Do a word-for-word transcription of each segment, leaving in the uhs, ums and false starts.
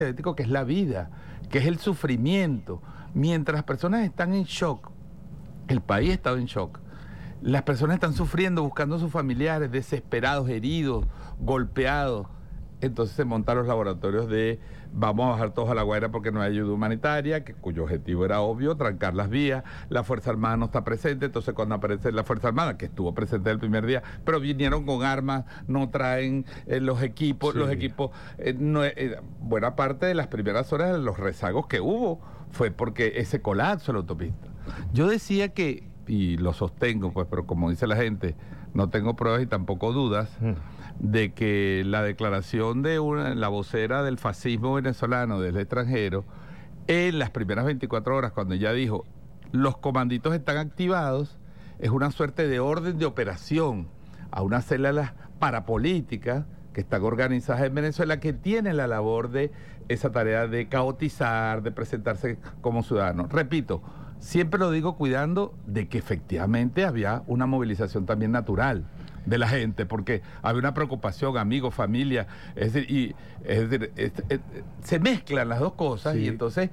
diabético, que es la vida, que es el sufrimiento. Mientras las personas están en shock, el país está en shock, las personas están sufriendo, buscando a sus familiares, desesperados, heridos, golpeados. Entonces se montan los laboratorios de vamos a bajar todos a La Guaira porque no hay ayuda humanitaria, que, cuyo objetivo era obvio, trancar las vías. La Fuerza Armada no está presente, entonces cuando aparece la Fuerza Armada, que estuvo presente el primer día, pero vinieron con armas, no traen eh, los equipos, sí. los equipos, eh, no, eh, buena parte de las primeras horas de los rezagos que hubo fue porque ese colapso en la autopista. Yo decía que, y lo sostengo, pues, pero como dice la gente, no tengo pruebas y tampoco dudas, mm. de que la declaración de una, la vocera del fascismo venezolano del extranjero, en las primeras veinticuatro horas, cuando ella dijo, los comanditos están activados, es una suerte de orden de operación a unas células parapolíticas que están organizadas en Venezuela, que tienen la labor de esa tarea de caotizar, de presentarse como ciudadanos. Repito, siempre lo digo cuidando de que efectivamente había una movilización también natural de la gente, porque había una preocupación, amigos, familia, es decir, y, es decir es, es, se mezclan las dos cosas, sí. Y entonces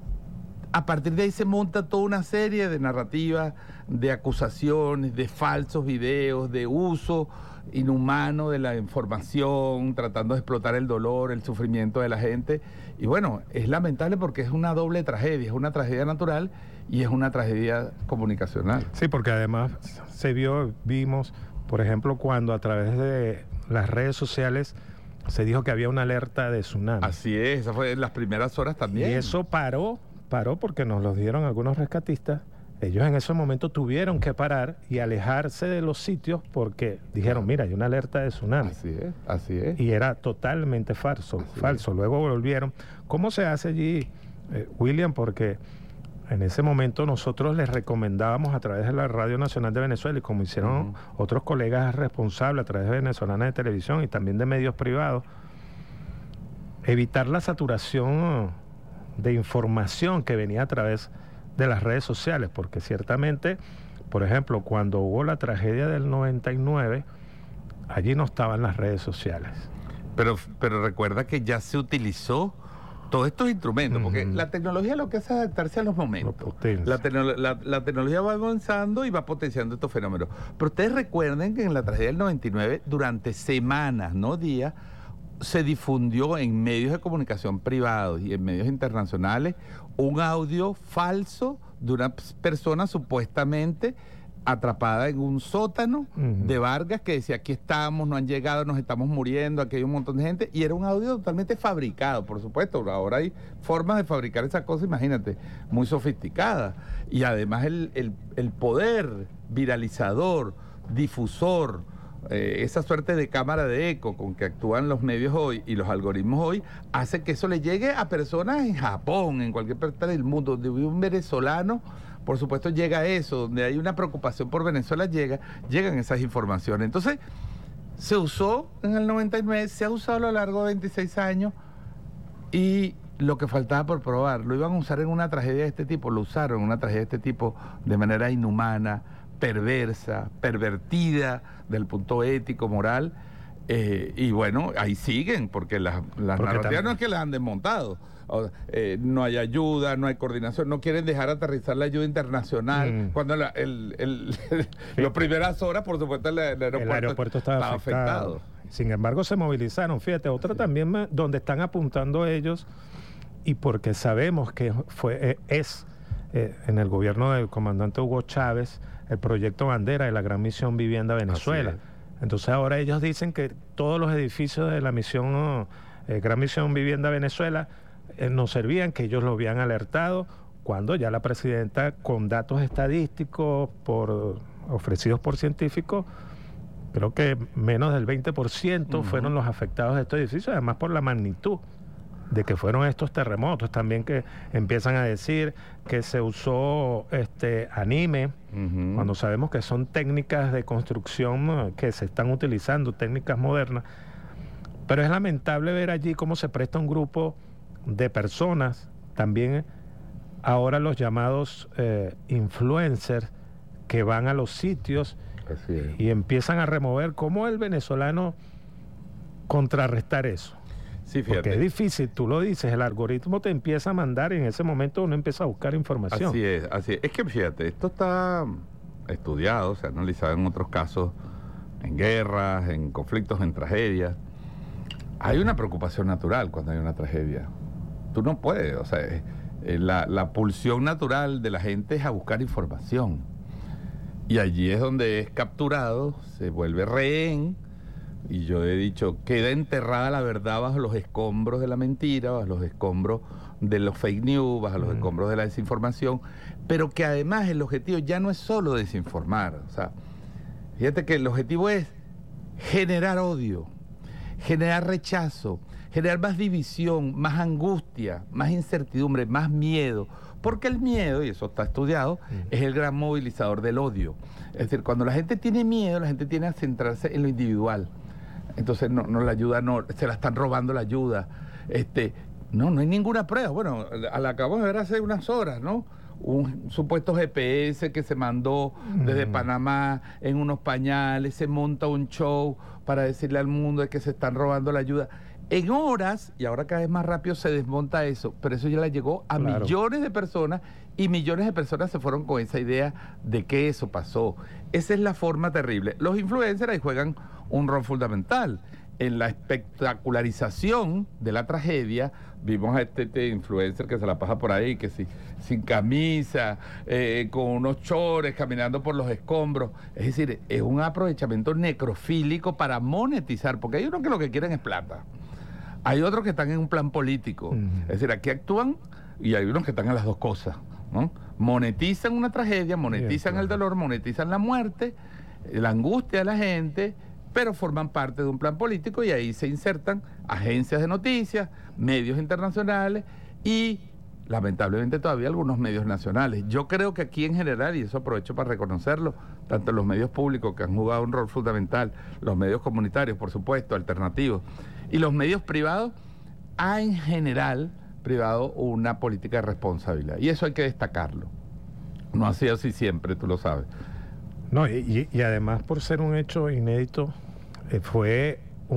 a partir de ahí se monta toda una serie de narrativas, de acusaciones, de falsos videos, de uso inhumano de la información, tratando de explotar el dolor, el sufrimiento de la gente. Y bueno, es lamentable porque es una doble tragedia, es una tragedia natural y es una tragedia comunicacional. Sí, porque además se vio, vimos, por ejemplo, cuando a través de las redes sociales se dijo que había una alerta de tsunami. Así es, esa fue en las primeras horas también. Y eso paró, paró porque nos lo dieron algunos rescatistas. Ellos en ese momento tuvieron que parar y alejarse de los sitios porque dijeron, mira, hay una alerta de tsunami. Así es, así es. Y era totalmente falso, así falso. Es. Luego volvieron. ¿Cómo se hace allí, eh, William? Porque en ese momento nosotros les recomendábamos a través de la Radio Nacional de Venezuela, y como hicieron uh-huh. otros colegas responsables a través de Venezolana de Televisión y también de medios privados, evitar la saturación de información que venía a través de las redes sociales, porque ciertamente, por ejemplo, cuando hubo la tragedia del noventa y nueve, allí no estaban las redes sociales. Pero, pero recuerda que ya se utilizó todos estos instrumentos, uh-huh. porque la tecnología lo que hace es adaptarse a los momentos. La, tecno- la, la tecnología va avanzando y va potenciando estos fenómenos. Pero ustedes recuerden que en la tragedia del noventa y nueve, durante semanas, no días, se difundió en medios de comunicación privados y en medios internacionales un audio falso de una persona supuestamente atrapada en un sótano uh-huh. de Vargas, que decía, aquí estamos, no han llegado, nos estamos muriendo, aquí hay un montón de gente, y era un audio totalmente fabricado, por supuesto. Ahora hay formas de fabricar esa cosa, imagínate, muy sofisticadas, y además el, el, el poder viralizador, difusor, Eh, esa suerte de cámara de eco con que actúan los medios hoy y los algoritmos hoy, hace que eso le llegue a personas en Japón, en cualquier parte del mundo, donde vive un venezolano, por supuesto llega a eso, donde hay una preocupación por Venezuela, llega, llegan esas informaciones. Entonces, se usó en el noventa y nueve, se ha usado a lo largo de veintiséis años, y lo que faltaba por probar, lo iban a usar en una tragedia de este tipo, lo usaron en una tragedia de este tipo de manera inhumana, perversa, pervertida del punto ético, moral, eh, y bueno, ahí siguen, porque las, las porque narrativas también no es que las han desmontado, o, eh, no hay ayuda, no hay coordinación, no quieren dejar aterrizar la ayuda internacional, mm. cuando la, el, el, el, sí. las primeras horas, por supuesto, el, el aeropuerto, el aeropuerto estaba, estaba afectado. afectado. Sin embargo, se movilizaron, fíjate, otra sí. también donde están apuntando ellos, y porque sabemos que fue eh, es eh, en el gobierno del comandante Hugo Chávez, el proyecto bandera de la Gran Misión Vivienda Venezuela. Entonces ahora ellos dicen que todos los edificios de la misión oh, eh, Gran Misión Vivienda Venezuela eh, no servían, que ellos lo habían alertado, cuando ya la presidenta, con datos estadísticos por, ofrecidos por científicos, creo que menos del veinte por ciento uh-huh. fueron los afectados de estos edificios, además por la magnitud de que fueron estos terremotos. También que empiezan a decir que se usó este anime, uh-huh. cuando sabemos que son técnicas de construcción que se están utilizando, técnicas modernas. Pero es lamentable ver allí cómo se presta un grupo de personas, también ahora los llamados eh, influencers, que van a los sitios y empiezan a remover. ¿Cómo el venezolano contrarrestar eso? Sí, fíjate. Porque es difícil, tú lo dices, el algoritmo te empieza a mandar y en ese momento uno empieza a buscar información. Así es, así es. Es que fíjate, esto está estudiado, se ha analizado en otros casos, en guerras, en conflictos, en tragedias. Hay una preocupación natural cuando hay una tragedia. Tú no puedes, o sea, eh, la, la pulsión natural de la gente es a buscar información. Y allí es donde es capturado, se vuelve rehén, y yo he dicho, queda enterrada la verdad bajo los escombros de la mentira, bajo los escombros de los fake news, bajo los mm. escombros de la desinformación, pero que además el objetivo ya no es solo desinformar. O sea, fíjate que el objetivo es generar odio, generar rechazo, generar más división, más angustia, más incertidumbre, más miedo. Porque el miedo, y eso está estudiado, mm. es el gran movilizador del odio. Es decir, cuando la gente tiene miedo, la gente tiene a centrarse en lo individual. Entonces no, no la ayuda, no, se la están robando la ayuda. Este, no, no hay ninguna prueba. Bueno, la acabamos de ver hace unas horas, ¿no? Un supuesto G P S que se mandó desde mm. Panamá en unos pañales, se monta un show para decirle al mundo de que se están robando la ayuda. En horas, y ahora cada vez más rápido se desmonta eso, pero eso ya le llegó a claro. millones de personas, y millones de personas se fueron con esa idea de que eso pasó. Esa es la forma terrible. Los influencers ahí juegan un rol fundamental en la espectacularización de la tragedia. Vimos a este, este influencer que se la pasa por ahí, que si, sin camisa, eh, con unos chores, caminando por los escombros. Es decir, es un aprovechamiento necrofílico para monetizar, porque hay unos que lo que quieren es plata. Hay otros que están en un plan político. Uh-huh. Es decir, aquí actúan y hay unos que están en las dos cosas, ¿no? Monetizan una tragedia, monetizan Bien, el dolor, monetizan la muerte, la angustia de la gente, pero forman parte de un plan político, y ahí se insertan agencias de noticias, medios internacionales y lamentablemente todavía algunos medios nacionales. Yo creo que aquí en general, y eso aprovecho para reconocerlo, tanto los medios públicos, que han jugado un rol fundamental, los medios comunitarios, por supuesto, alternativos, y los medios privados, ha en general privado una política de responsabilidad, y eso hay que destacarlo. No ha sido así siempre, tú lo sabes. No, y, y además, por ser un hecho inédito, eh, fue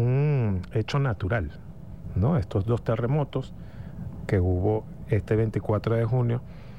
un hecho natural, ¿no? Estos dos terremotos que hubo este veinticuatro de junio,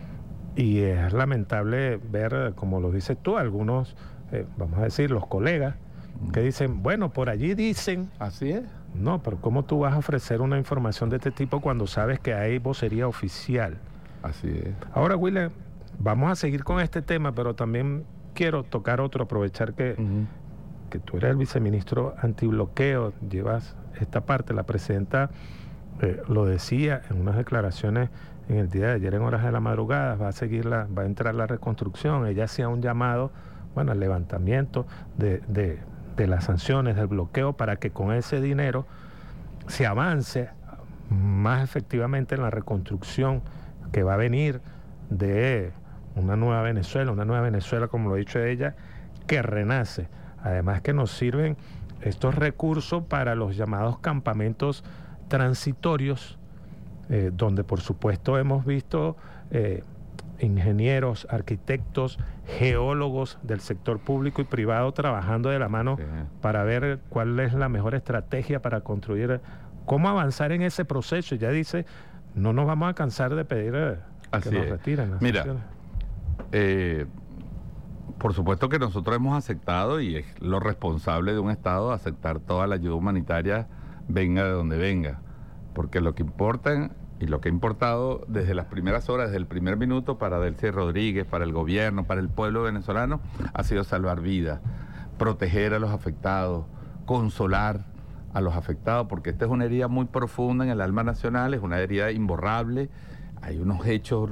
y es lamentable ver, como lo dices tú, algunos, eh, vamos a decir, los colegas, que dicen, bueno, por allí dicen... Así es. No, pero ¿cómo tú vas a ofrecer una información de este tipo cuando sabes que hay vocería oficial? Así es. Ahora, William, vamos a seguir con este tema, pero también quiero tocar otro, aprovechar que, uh-huh. que tú eres el viceministro antibloqueo, llevas esta parte. La presidenta eh, lo decía en unas declaraciones en el día de ayer en horas de la madrugada, va a seguir la, va a entrar la reconstrucción. Ella hacía un llamado, bueno, al levantamiento de, de, de las sanciones, del bloqueo, para que con ese dinero se avance más efectivamente en la reconstrucción que va a venir de una nueva Venezuela, una nueva Venezuela, como lo ha dicho ella, que renace. Además que nos sirven estos recursos para los llamados campamentos transitorios, eh, donde por supuesto hemos visto eh, ingenieros, arquitectos, geólogos del sector público y privado trabajando de la mano, sí, para ver cuál es la mejor estrategia para construir, cómo avanzar en ese proceso. Y ya dice, no nos vamos a cansar de pedir eh, que nos retiren las Mira, sanciones. Eh, por supuesto que nosotros hemos aceptado, y es lo responsable de un Estado, aceptar toda la ayuda humanitaria, venga de donde venga, porque lo que importa y lo que ha importado desde las primeras horas, desde el primer minuto, para Delcy Rodríguez, para el gobierno, para el pueblo venezolano, ha sido salvar vidas, proteger a los afectados, consolar a los afectados, porque esta es una herida muy profunda en el alma nacional, es una herida imborrable. Hay unos hechos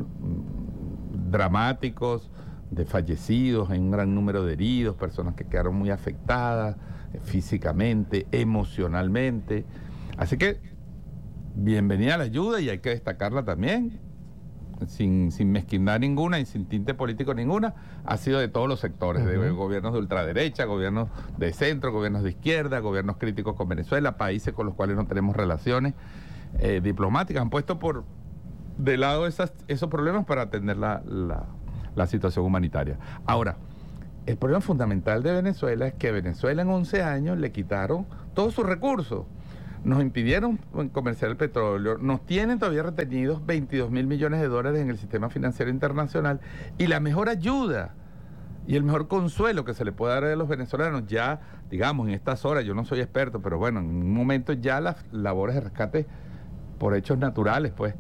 dramáticos de fallecidos, hay un gran número de heridos, personas que quedaron muy afectadas eh, físicamente, emocionalmente. Así que bienvenida a la ayuda, y hay que destacarla también, sin, sin mezquindad ninguna y sin tinte político ninguna. Ha sido de todos los sectores, uh-huh. de gobiernos de ultraderecha, gobiernos de centro, gobiernos de izquierda, gobiernos críticos con Venezuela, países con los cuales no tenemos relaciones eh, diplomáticas. Han puesto por de lado esas, esos problemas para atender la, la, la situación humanitaria. Ahora, el problema fundamental de Venezuela es que Venezuela en once años le quitaron todos sus recursos. nos impidieron comerciar el petróleo, nos tienen todavía retenidos veintidós mil millones de dólares en el sistema financiero internacional, y la mejor ayuda y el mejor consuelo que se le puede dar a los venezolanos, ya, digamos, en estas horas, yo no soy experto, pero bueno, en un momento ya las labores de rescate por hechos naturales, pues,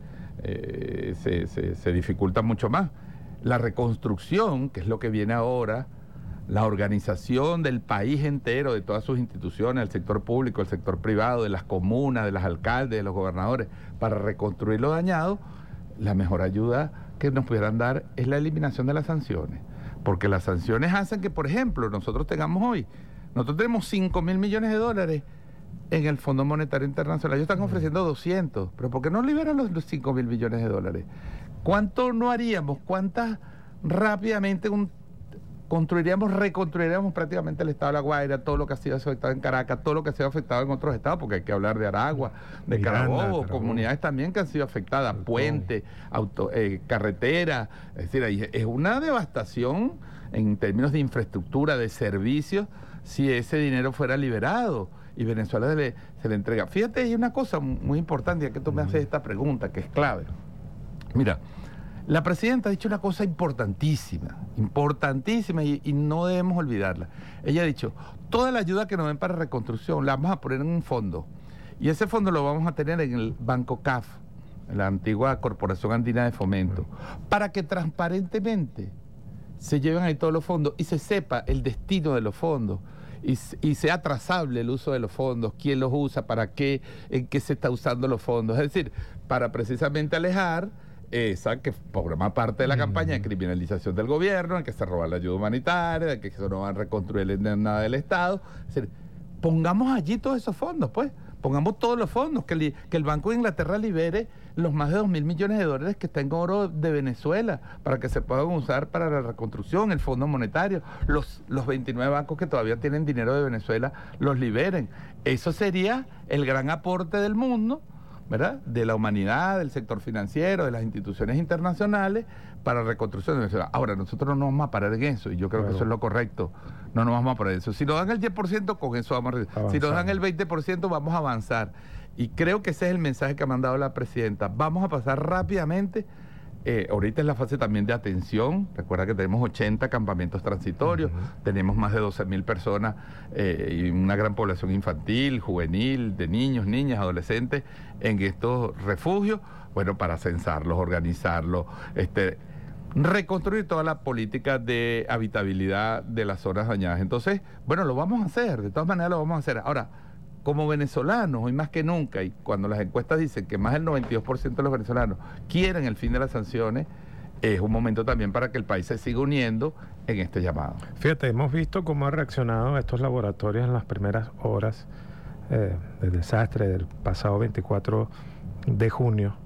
eh, se, se, se dificultan mucho más. La reconstrucción, que es lo que viene ahora, la organización del país entero, de todas sus instituciones, el sector público, el sector privado, de las comunas, de los alcaldes, de los gobernadores, para reconstruir lo dañado, la mejor ayuda que nos pudieran dar es la eliminación de las sanciones. Porque las sanciones hacen que, por ejemplo, nosotros tengamos hoy, nosotros tenemos cinco mil millones de dólares en el Fondo Monetario Internacional. Ellos están ofreciendo doscientos, pero ¿por qué no liberan los, los cinco mil millones de dólares? ¿Cuánto no haríamos? ¿Cuántas rápidamente un, construiríamos, reconstruiríamos prácticamente el estado de La Guaira, todo lo que ha sido afectado en Caracas, todo lo que ha sido afectado en otros estados, porque hay que hablar de Aragua, de Carabobo, comunidades también que han sido afectadas, puentes, auto, eh, carreteras, es decir, es una devastación en términos de infraestructura, de servicios, si ese dinero fuera liberado y Venezuela se le, se le entrega. Fíjate, hay una cosa muy importante, ya que tú me haces esta pregunta, que es clave. Mira, la presidenta ha dicho una cosa importantísima, importantísima, y, y no debemos olvidarla. Ella ha dicho, toda la ayuda que nos den para reconstrucción la vamos a poner en un fondo, y ese fondo lo vamos a tener en el Banco C A F, en la antigua Corporación Andina de Fomento, para que transparentemente se lleven ahí todos los fondos y se sepa el destino de los fondos, y, y sea trazable el uso de los fondos, quién los usa, para qué, en qué se está usando los fondos. Es decir, para precisamente alejar esa que forma parte de la campaña de criminalización del gobierno, en que se roba la ayuda humanitaria, de que eso no va a reconstruir nada del Estado. Es decir, pongamos allí todos esos fondos, pues, pongamos todos los fondos, que, li, que el Banco de Inglaterra libere los más de dos mil millones de dólares que está en oro de Venezuela, para que se puedan usar para la reconstrucción, el Fondo Monetario, los, los veintinueve bancos que todavía tienen dinero de Venezuela, los liberen. Eso sería el gran aporte del mundo, ¿verdad?, de la humanidad, del sector financiero, de las instituciones internacionales para la reconstrucción de Venezuela. Ahora, nosotros no nos vamos a parar en eso, y yo creo claro. que eso es lo correcto. No nos vamos a parar en eso. Si nos dan el diez por ciento, con eso vamos a avanzar. Si nos dan el veinte por ciento, vamos a avanzar. Y creo que ese es el mensaje que ha mandado la presidenta. Vamos a pasar rápidamente. Eh, ahorita es la fase también de atención. Recuerda que tenemos ochenta campamentos transitorios, uh-huh. tenemos más de doce mil personas eh, y una gran población infantil, juvenil, de niños, niñas, adolescentes en estos refugios, bueno, para censarlos, organizarlos, este, reconstruir toda la política de habitabilidad de las zonas dañadas. Entonces, bueno, lo vamos a hacer, de todas maneras lo vamos a hacer. Ahora, como venezolanos, hoy más que nunca, y cuando las encuestas dicen que más del noventa y dos por ciento de los venezolanos quieren el fin de las sanciones, es un momento también para que el país se siga uniendo en este llamado. Fíjate, hemos visto cómo han reaccionado estos laboratorios en las primeras horas eh, del desastre del pasado veinticuatro de junio.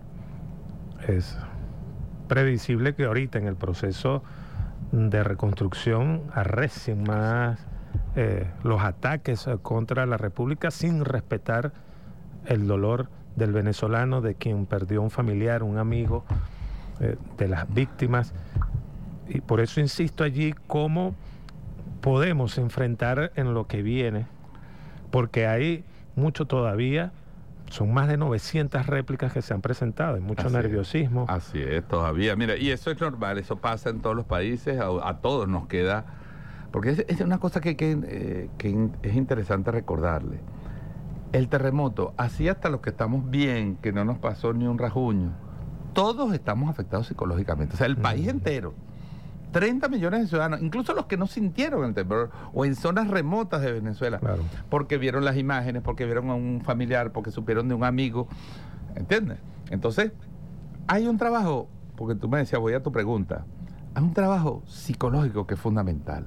Es previsible que ahorita en el proceso de reconstrucción arrecien más Eh, los ataques eh, contra la República, sin respetar el dolor del venezolano, de quien perdió un familiar, un amigo, eh, de las víctimas. Y por eso insisto allí cómo podemos enfrentar en lo que viene, porque hay mucho todavía. Son más de novecientas réplicas que se han presentado, hay mucho así nerviosismo. Es, así es, todavía. Mira, y eso es normal, eso pasa en todos los países, a, a todos nos queda. Porque es, es una cosa que, que, eh, que es interesante recordarle. El terremoto, así hasta los que estamos bien, que no nos pasó ni un rasguño, todos estamos afectados psicológicamente. O sea, el mm. país entero, treinta millones de ciudadanos, incluso los que no sintieron el temblor, o en zonas remotas de Venezuela, claro. porque vieron las imágenes, porque vieron a un familiar, porque supieron de un amigo, ¿entiendes? Entonces, hay un trabajo, porque tú me decías, voy a tu pregunta, hay un trabajo psicológico que es fundamental.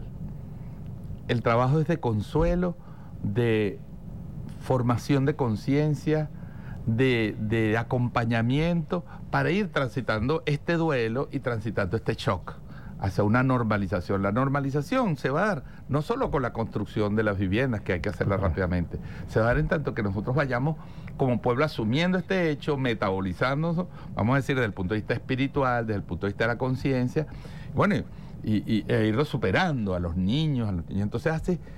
El trabajo es de consuelo, de formación de conciencia, de, de acompañamiento, para ir transitando este duelo y transitando este shock hacia una normalización. La normalización se va a dar no solo con la construcción de las viviendas, que hay que hacerla uh-huh. rápidamente, se va a dar en tanto que nosotros vayamos como pueblo asumiendo este hecho, metabolizándonos, vamos a decir, desde el punto de vista espiritual, desde el punto de vista de la conciencia, bueno, y, y, e irlo superando a los niños, a los niños. Entonces hace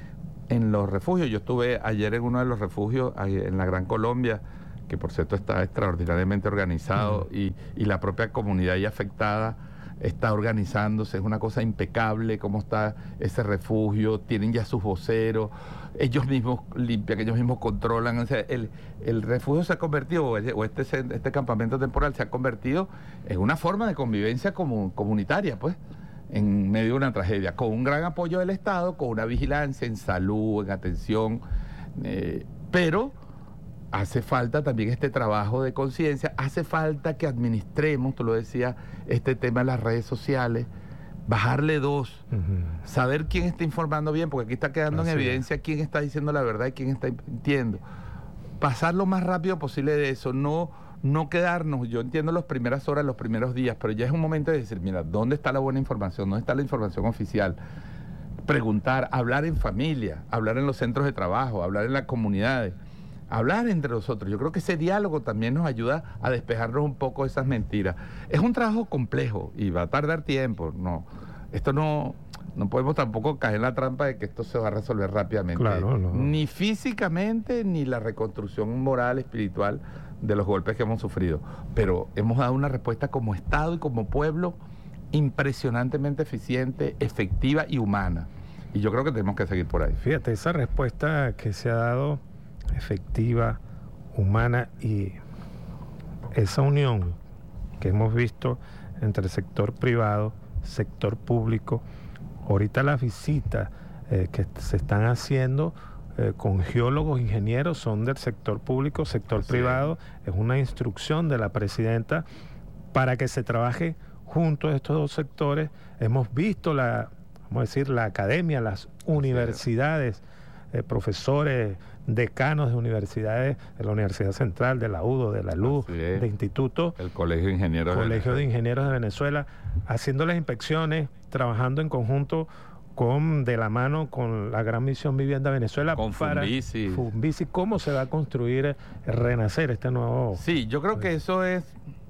en los refugios. Yo estuve ayer en uno de los refugios en la Gran Colombia, que por cierto está extraordinariamente organizado, uh-huh. y, y la propia comunidad ahí afectada está organizándose. Es una cosa impecable cómo está ese refugio. Tienen ya sus voceros, ellos mismos limpian, ellos mismos controlan. O sea, el, el refugio se ha convertido, o este, este campamento temporal se ha convertido en una forma de convivencia comun, comunitaria, pues, en medio de una tragedia, con un gran apoyo del Estado, con una vigilancia en salud, en atención, eh, pero hace falta también este trabajo de conciencia, hace falta que administremos, tú lo decías, este tema de las redes sociales, bajarle dos, uh-huh. saber quién está informando bien, porque aquí está quedando Así en evidencia es. quién está diciendo la verdad y quién está mintiendo. Pasar lo más rápido posible de eso, no, no quedarnos, yo entiendo las primeras horas, los primeros días, pero ya es un momento de decir, mira, ¿dónde está la buena información? ¿Dónde está la información oficial? Preguntar, hablar en familia, hablar en los centros de trabajo, hablar en las comunidades, hablar entre nosotros. Yo creo que ese diálogo también nos ayuda a despejarnos un poco de esas mentiras. Es un trabajo complejo y va a tardar tiempo. No, esto no, no podemos tampoco caer en la trampa de que esto se va a resolver rápidamente. Claro, no. Ni físicamente, ni la reconstrucción moral, espiritual de los golpes que hemos sufrido. Pero hemos dado una respuesta como Estado y como pueblo impresionantemente eficiente, efectiva y humana. Y yo creo que tenemos que seguir por ahí. Fíjate, esa respuesta que se ha dado efectiva, humana, y esa unión que hemos visto entre el sector privado, sector público, ahorita las visitas eh, que se están haciendo eh, con geólogos, ingenieros, son del sector público, sector sí. privado, es una instrucción de la presidenta para que se trabaje juntos estos dos sectores. Hemos visto la, vamos a decir, la academia, las universidades, eh, profesores, decanos de universidades, de la Universidad Central, de la U D O, de la L U, de institutos, el Colegio de Ingenieros Colegio de Ingenieros de Venezuela, haciendo las inspecciones, trabajando en conjunto con, de la mano con la Gran Misión Vivienda Venezuela, con para Funvisi. Funvisi, cómo se va a construir, renacer este nuevo. Sí, yo creo que eso es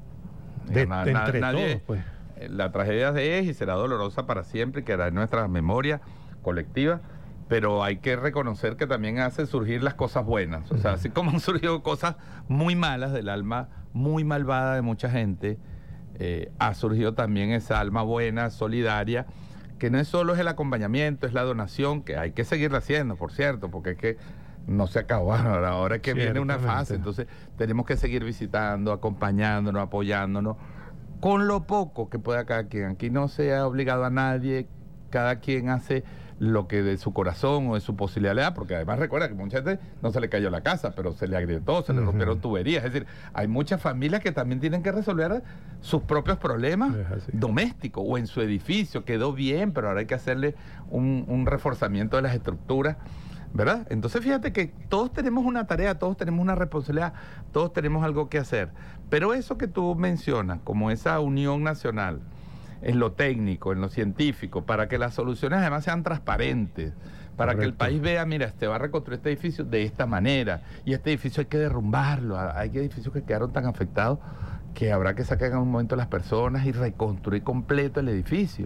de, na, de na, entre nadie, todos, pues. La tragedia es y será dolorosa para siempre, y quedará en nuestra memoria colectiva. Pero hay que reconocer que también hace surgir las cosas buenas. O sea, así como han surgido cosas muy malas del alma muy malvada de mucha gente, eh, ha surgido también esa alma buena, solidaria, que no es solo es el acompañamiento, es la donación, que hay que seguirla haciendo, por cierto, porque es que no se acabó. Ahora, ahora es que viene una fase, entonces tenemos que seguir visitando, acompañándonos, apoyándonos, con lo poco que pueda cada quien. Aquí no se ha obligado a nadie, cada quien hace lo que de su corazón o de su posibilidad le da, porque además recuerda que mucha gente no se le cayó la casa, pero se le agrietó, se le rompieron tuberías. Es decir, hay muchas familias que también tienen que resolver sus propios problemas domésticos, o en su edificio quedó bien, pero ahora hay que hacerle un, un reforzamiento de las estructuras, ¿verdad? Entonces fíjate que todos tenemos una tarea, todos tenemos una responsabilidad, todos tenemos algo que hacer, pero eso que tú mencionas, como esa unión nacional en lo técnico, en lo científico, para que las soluciones además sean transparentes, para Correcto. que el país vea, mira, este va a reconstruir este edificio de esta manera, y este edificio hay que derrumbarlo. Hay edificios que quedaron tan afectados que habrá que sacar en un momento a las personas y reconstruir completo el edificio,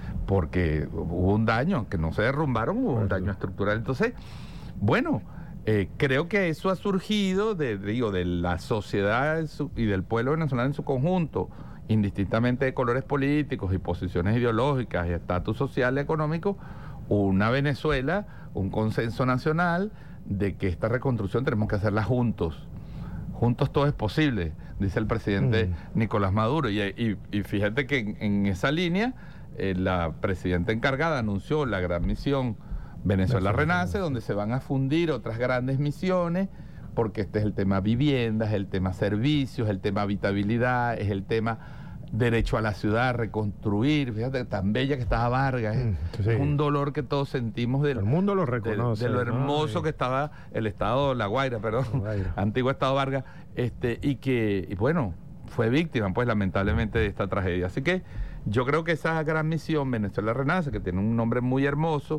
porque hubo un daño, que no se derrumbaron, hubo un daño estructural. Entonces, bueno, eh, creo que eso ha surgido de, digo, de la sociedad y del pueblo venezolano en su conjunto, indistintamente de colores políticos y posiciones ideológicas y estatus social y económico, una Venezuela, un consenso nacional de que esta reconstrucción tenemos que hacerla juntos. Juntos todo es posible, dice el presidente mm. Nicolás Maduro. Y, y, y fíjate que en, en esa línea, eh, la presidenta encargada anunció la gran misión Venezuela Renace, donde se van a fundir otras grandes misiones, porque este es el tema viviendas, el tema servicios, el tema habitabilidad, es el tema derecho a la ciudad, reconstruir. Fíjate, tan bella que estaba Vargas, ¿eh? Sí. Es un dolor que todos sentimos del, el mundo lo reconoce, de, de lo hermoso ¿no? que estaba el estado La Guaira, perdón, La Guaira. Antiguo estado Vargas, este, y que, y bueno, fue víctima, pues, lamentablemente, de esta tragedia. Así que yo creo que esa gran misión Venezuela Renace, que tiene un nombre muy hermoso,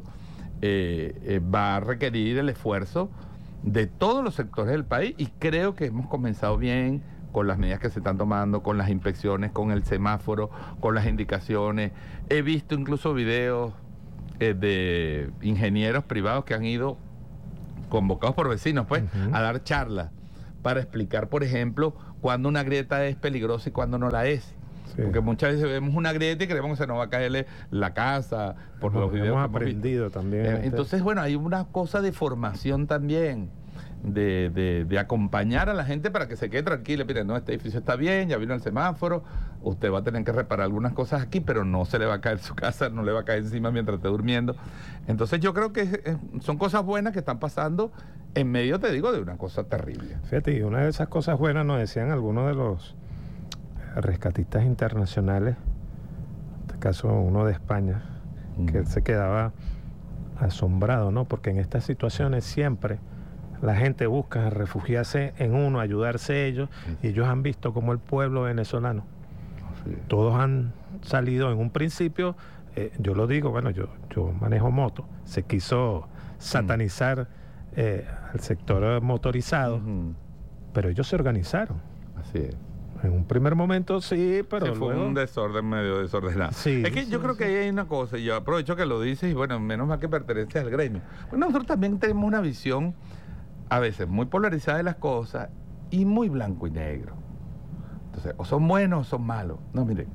eh, eh, va a requerir el esfuerzo de todos los sectores del país, y creo que hemos comenzado bien con las medidas que se están tomando, con las inspecciones, con el semáforo, con las indicaciones. He visto incluso videos eh, de ingenieros privados que han ido convocados por vecinos, pues, uh-huh. a dar charlas para explicar, por ejemplo, cuándo una grieta es peligrosa y cuándo no la es. Sí. Porque muchas veces vemos una grieta y creemos que se nos va a caerle la casa por hemos, los videos hemos que hemos aprendido visto. También. Eh, entonces, bueno, hay una cosa de formación también, de, de, de acompañar a la gente para que se quede tranquila. Miren, no, este edificio está bien, ya vino el semáforo, usted va a tener que reparar algunas cosas aquí, pero no se le va a caer su casa, no le va a caer encima mientras esté durmiendo. Entonces yo creo que eh, son cosas buenas que están pasando en medio, te digo, de una cosa terrible. Fíjate, y una de esas cosas buenas nos decían algunos de los rescatistas internacionales, en este caso uno de España, mm. que él se quedaba asombrado, ¿no? Porque en estas situaciones siempre la gente busca refugiarse en uno, ayudarse ellos, sí. y ellos han visto como el pueblo venezolano, sí. todos han salido en un principio, eh, yo lo digo, bueno, yo, yo manejo moto, se quiso satanizar mm. eh, al sector motorizado, mm-hmm. pero ellos se organizaron. Así es. En un primer momento sí, pero sí, fue luego... un desorden medio desordenado. Sí, es que sí, yo creo sí. que ahí hay una cosa, y yo aprovecho que lo dices, y bueno, menos mal que perteneces al gremio. Pues nosotros también tenemos una visión a veces muy polarizada de las cosas y muy blanco y negro. Entonces, o son buenos o son malos. No, miren,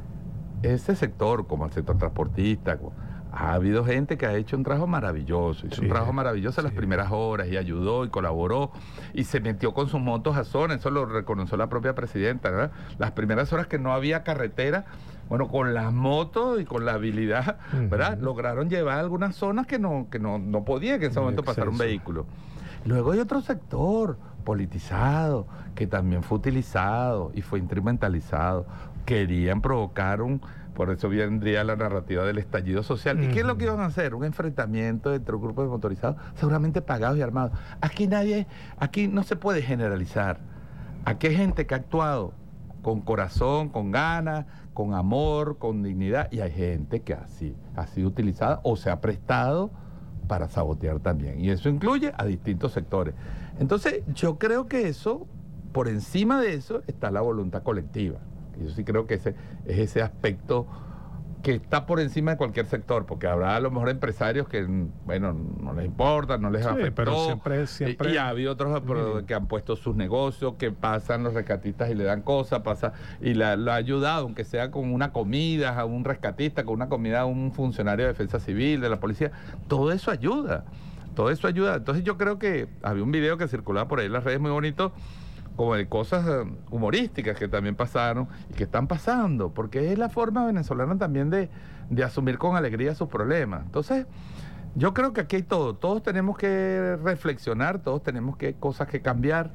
ese sector, como el sector transportista, ha habido gente que ha hecho un trabajo maravilloso, hizo sí, un trabajo maravilloso en sí. las primeras horas, y ayudó y colaboró y se metió con sus motos a zona, eso lo reconoció la propia presidenta, ¿verdad? Las primeras horas que no había carretera, bueno, con las motos y con la habilidad, ¿verdad? Uh-huh. Lograron llevar algunas zonas que no, que no, no podía que en ese momento pasara un vehículo. Luego hay otro sector politizado que también fue utilizado y fue instrumentalizado. Querían provocar un... Por eso vendría la narrativa del estallido social. Uh-huh. ¿Y qué es lo que iban a hacer? Un enfrentamiento entre un grupo de motorizados, seguramente pagados y armados. Aquí nadie, aquí no se puede generalizar. Aquí hay gente que ha actuado con corazón, con ganas, con amor, con dignidad, y hay gente que así ha sido utilizada o se ha prestado para sabotear también. Y eso incluye a distintos sectores. Entonces, yo creo que eso, por encima de eso, está la voluntad colectiva. Yo sí creo que ese es ese aspecto que está por encima de cualquier sector, porque habrá a lo mejor empresarios que, bueno, no les importa, no les sí, afectó, pero siempre, siempre... Y, y ha habido otros mm. que han puesto sus negocios, que pasan los rescatistas y le dan cosas, pasa y la, lo ha ayudado, aunque sea con una comida a un rescatista, con una comida a un funcionario de defensa civil, de la policía. Todo eso ayuda, todo eso ayuda. Entonces yo creo que había un video que circulaba por ahí en las redes muy bonito, como de cosas humorísticas que también pasaron y que están pasando, porque es la forma venezolana también de, de asumir con alegría sus problemas. Entonces, yo creo que aquí hay todo, todos tenemos que reflexionar, todos tenemos que cosas que cambiar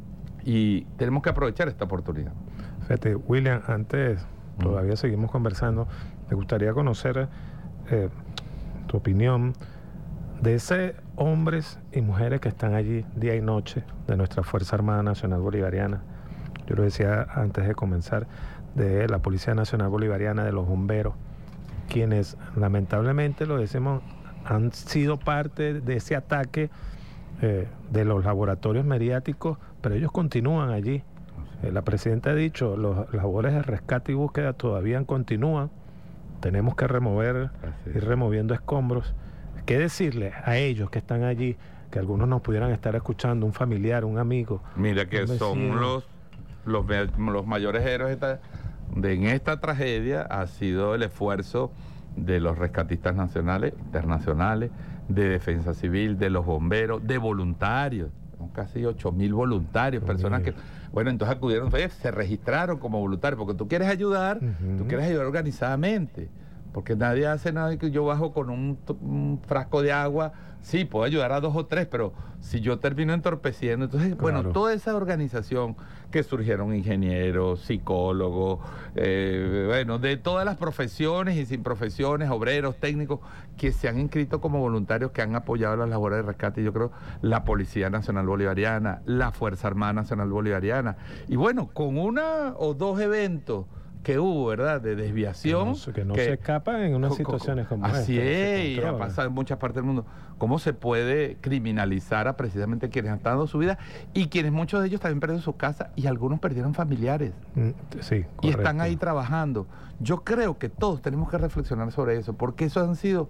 y tenemos que aprovechar esta oportunidad. Fíjate, William, antes, mm. todavía seguimos conversando, me gustaría conocer eh, tu opinión de esos hombres y mujeres que están allí día y noche, de nuestra Fuerza Armada Nacional Bolivariana. Yo lo decía antes de comenzar, de la Policía Nacional Bolivariana, de los bomberos, quienes lamentablemente, lo decimos, han sido parte de ese ataque eh, de los laboratorios mediáticos, pero ellos continúan allí. Eh, la presidenta ha dicho, las labores de rescate y búsqueda todavía continúan, tenemos que remover, ir removiendo escombros. ¿Qué decirles a ellos que están allí, que algunos nos pudieran estar escuchando, un familiar, un amigo? Mira que son los, los, los mayores héroes de, de en esta tragedia, ha sido el esfuerzo de los rescatistas nacionales, internacionales, de defensa civil, de los bomberos, de voluntarios, son casi ocho mil voluntarios, personas que, bueno, entonces acudieron, se registraron como voluntarios, porque tú quieres ayudar, uh-huh. tú quieres ayudar organizadamente. Porque nadie hace nada que yo bajo con un, un frasco de agua, sí, puedo ayudar a dos o tres, pero si yo termino entorpeciendo, entonces, claro. bueno, toda esa organización que surgieron ingenieros, psicólogos, eh, bueno, de todas las profesiones y sin profesiones, obreros, técnicos, que se han inscrito como voluntarios, que han apoyado las labores de rescate, yo creo, la Policía Nacional Bolivariana, la Fuerza Armada Nacional Bolivariana, y bueno, con una o dos eventos que hubo, ¿verdad?, de desviación. Que no, que no que, se escapan en unas situaciones como esta. Así es, y ha pasado en muchas partes del mundo. ¿Cómo se puede criminalizar a precisamente quienes han dado su vida y quienes muchos de ellos también perdieron su casa y algunos perdieron familiares? Mm, sí, y están ahí trabajando. Yo creo que todos tenemos que reflexionar sobre eso, porque esos han sido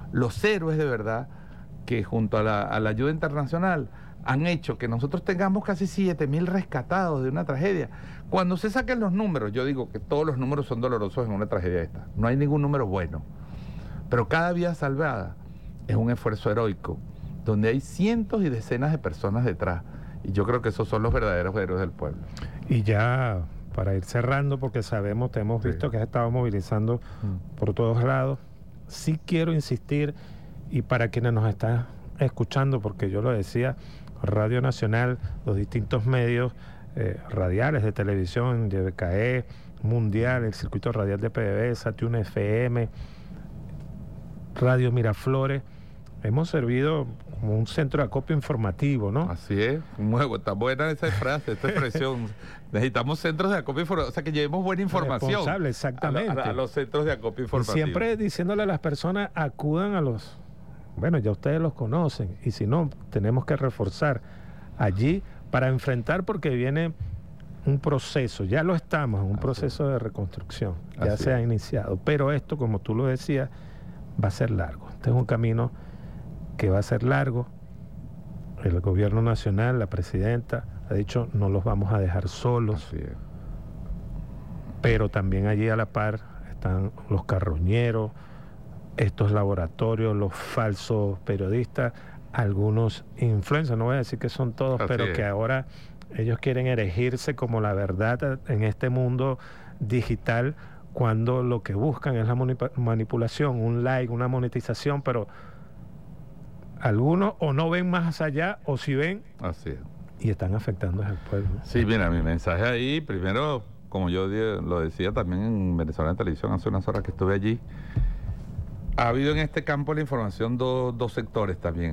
los héroes de verdad que junto a la, a la ayuda internacional han hecho que nosotros tengamos casi siete mil rescatados de una tragedia. Cuando se saquen los números, yo digo que todos los números son dolorosos en una tragedia esta, no hay ningún número bueno, pero cada vida salvada es un esfuerzo heroico, donde hay cientos y decenas de personas detrás, y yo creo que esos son los verdaderos héroes del pueblo. Y ya para ir cerrando, porque sabemos, te hemos visto sí. que has estado movilizando mm. por todos lados, sí quiero insistir, y para quienes nos están escuchando, porque yo lo decía, Radio Nacional, los distintos medios eh, radiales de televisión, Y B K E, Mundial, el circuito radial de P D V S A, Tune F M, Radio Miraflores, hemos servido como un centro de acopio informativo, ¿no? Así es, muy, está buena esa frase, esta expresión. Necesitamos centros de acopio informativo, o sea, que llevemos buena información. Responsable, exactamente. A, a, a los centros de acopio informativo. Y siempre diciéndole a las personas, acudan a los... Bueno, ya ustedes los conocen, y si no, tenemos que reforzar allí para enfrentar, porque viene un proceso, ya lo estamos, un Así proceso es. de reconstrucción, ya Así se es. ha iniciado, pero esto, como tú lo decías, va a ser largo. Este es un camino que va a ser largo. El gobierno nacional, la presidenta, ha dicho, no los vamos a dejar solos. Así es. Pero también allí a la par están los carroñeros, estos laboratorios, los falsos periodistas, algunos influencers, no voy a decir que son todos, Así pero es. que ahora ellos quieren erigirse como la verdad en este mundo digital, cuando lo que buscan es la manipulación, un like, una monetización, pero algunos o no ven más allá, o si ven, Así es. y están afectando al pueblo. Sí, mira, mi mensaje ahí, primero, como yo lo decía también en Venezuela en Televisión hace unas horas que estuve allí, ha habido en este campo de la información do, dos sectores también.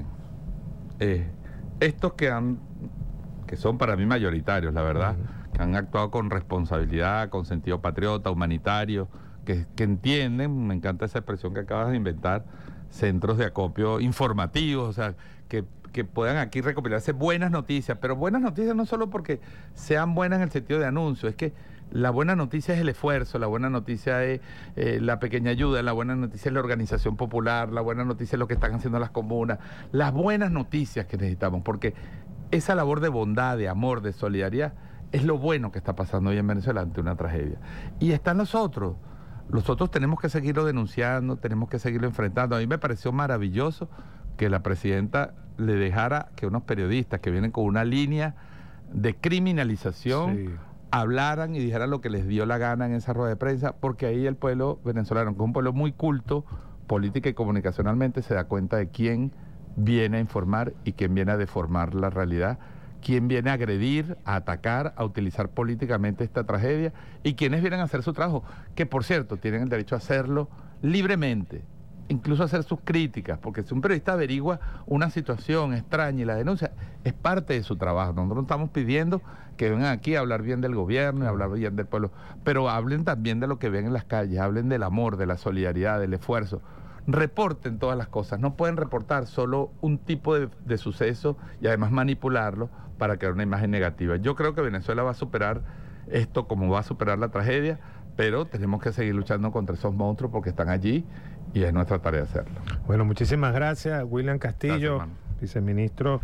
Eh, estos que han, que son para mí mayoritarios, la verdad, uh-huh. que han actuado con responsabilidad, con sentido patriota, humanitario, que, que entienden, me encanta esa expresión que acabas de inventar, centros de acopio informativos, o sea, que, que puedan aquí recopilarse buenas noticias, pero buenas noticias no solo porque sean buenas en el sentido de anuncio, es que la buena noticia es el esfuerzo, la buena noticia es eh, la pequeña ayuda, la buena noticia es la organización popular, la buena noticia es lo que están haciendo las comunas, las buenas noticias que necesitamos, porque esa labor de bondad, de amor, de solidaridad, es lo bueno que está pasando hoy en Venezuela ante una tragedia. Y están los otros, los otros tenemos que seguirlo denunciando, tenemos que seguirlo enfrentando. A mí me pareció maravilloso que la presidenta le dejara que unos periodistas que vienen con una línea de criminalización sí. hablaran y dijeran lo que les dio la gana en esa rueda de prensa, porque ahí el pueblo venezolano, que es un pueblo muy culto, política y comunicacionalmente, se da cuenta de quién viene a informar y quién viene a deformar la realidad, quién viene a agredir, a atacar, a utilizar políticamente esta tragedia, y quienes vienen a hacer su trabajo, que por cierto tienen el derecho a hacerlo libremente, incluso hacer sus críticas, porque si un periodista averigua una situación extraña y la denuncia, es parte de su trabajo. Nosotros no estamos pidiendo que vengan aquí a hablar bien del gobierno y hablar bien del pueblo, pero hablen también de lo que ven en las calles, hablen del amor, de la solidaridad, del esfuerzo. Reporten todas las cosas, no pueden reportar solo un tipo de, de suceso y además manipularlo para crear una imagen negativa. Yo creo que Venezuela va a superar esto como va a superar la tragedia, pero tenemos que seguir luchando contra esos monstruos porque están allí y es nuestra tarea hacerlo. Bueno, muchísimas gracias, William Castillo, gracias, viceministro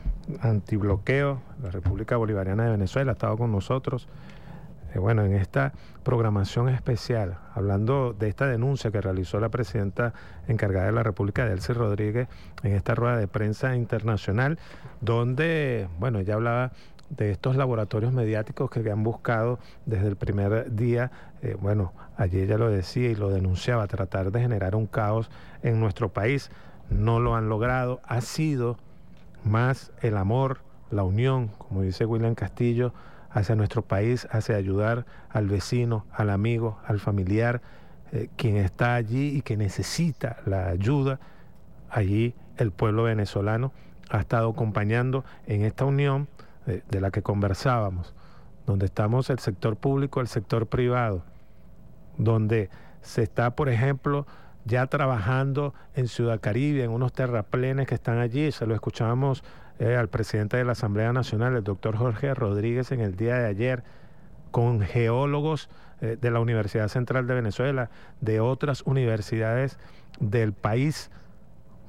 antibloqueo de la República Bolivariana de Venezuela, ha estado con nosotros. Eh, bueno, en esta programación especial, hablando de esta denuncia que realizó la presidenta encargada de la República, Delcy Rodríguez, en esta rueda de prensa internacional, donde, bueno, ella hablaba de estos laboratorios mediáticos que han buscado desde el primer día, eh, bueno, allí ella lo decía y lo denunciaba, tratar de generar un caos en nuestro país. No lo han logrado, ha sido más el amor, la unión, como dice William Castillo, hacia nuestro país, hacia ayudar al vecino, al amigo, al familiar, eh, quien está allí y que necesita la ayuda. Allí el pueblo venezolano ha estado acompañando en esta unión de, de la que conversábamos, donde estamos el sector público, el sector privado, donde se está, por ejemplo, ya trabajando en Ciudad Caribe, en unos terraplenes que están allí. Se lo escuchábamos eh, al presidente de la Asamblea Nacional, el doctor Jorge Rodríguez, en el día de ayer, con geólogos eh, de la Universidad Central de Venezuela, de otras universidades del país,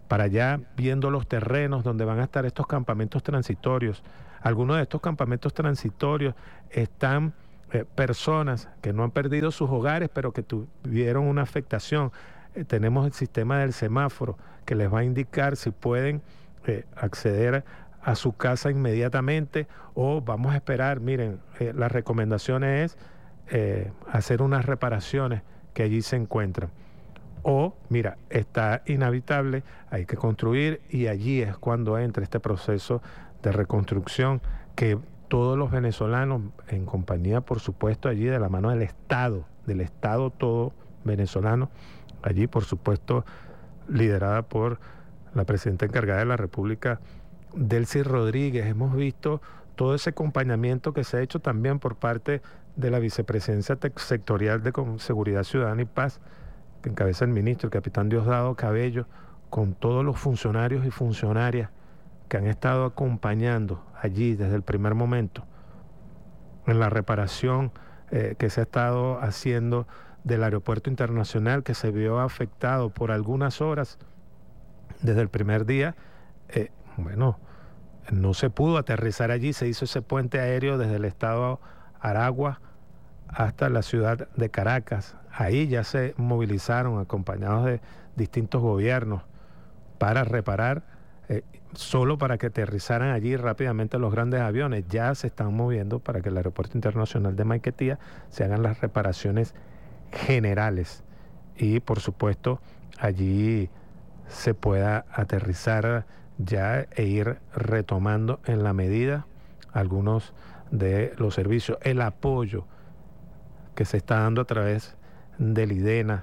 para allá viendo los terrenos donde van a estar estos campamentos transitorios. Algunos de estos campamentos transitorios están eh, personas que no han perdido sus hogares, pero que tuvieron una afectación. Eh, tenemos el sistema del semáforo que les va a indicar si pueden eh, acceder a su casa inmediatamente o vamos a esperar. Miren, eh, la recomendación es eh, hacer unas reparaciones que allí se encuentran. O, mira, está inhabitable, hay que construir, y allí es cuando entra este proceso de reconstrucción que todos los venezolanos, en compañía, por supuesto, allí de la mano del Estado, del Estado todo venezolano, allí, por supuesto, liderada por la presidenta encargada de la República, Delcy Rodríguez. Hemos visto todo ese acompañamiento que se ha hecho también por parte de la Vicepresidencia Sectorial de Seguridad Ciudadana y Paz, que encabeza el ministro, el capitán Diosdado Cabello, con todos los funcionarios y funcionarias que han estado acompañando allí desde el primer momento en la reparación eh, que se ha estado haciendo del aeropuerto internacional, que se vio afectado por algunas horas desde el primer día. Eh, bueno, no se pudo aterrizar allí, se hizo ese puente aéreo desde el estado Aragua hasta la ciudad de Caracas. Ahí ya se movilizaron, acompañados de distintos gobiernos, para reparar, eh, solo para que aterrizaran allí rápidamente los grandes aviones. Ya se están moviendo para que el Aeropuerto Internacional de Maiquetía se hagan las reparaciones generales y, por supuesto, allí se pueda aterrizar ya e ir retomando en la medida algunos de los servicios. El apoyo que se está dando a través del IDENA,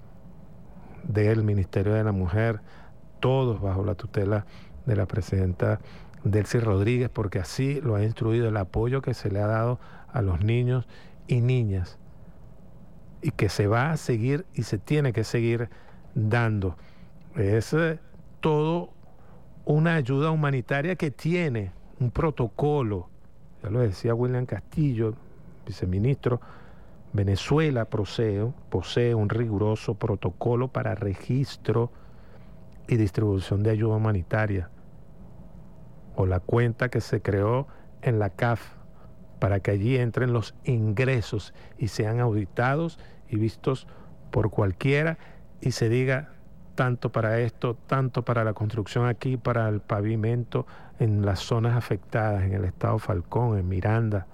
del Ministerio de la Mujer, todos bajo la tutela de la presidenta Delcy Rodríguez, porque así lo ha instruido, el apoyo que se le ha dado a los niños y niñas y que se va a seguir y se tiene que seguir dando. Es eh, todo una ayuda humanitaria que tiene un protocolo, ya lo decía William Castillo, viceministro. Venezuela posee, posee un riguroso protocolo para registro y distribución de ayuda humanitaria, o la cuenta que se creó en la C A F para que allí entren los ingresos y sean auditados y vistos por cualquiera y se diga tanto para esto, tanto para la construcción aquí, para el pavimento en las zonas afectadas, en el estado Falcón, en Miranda,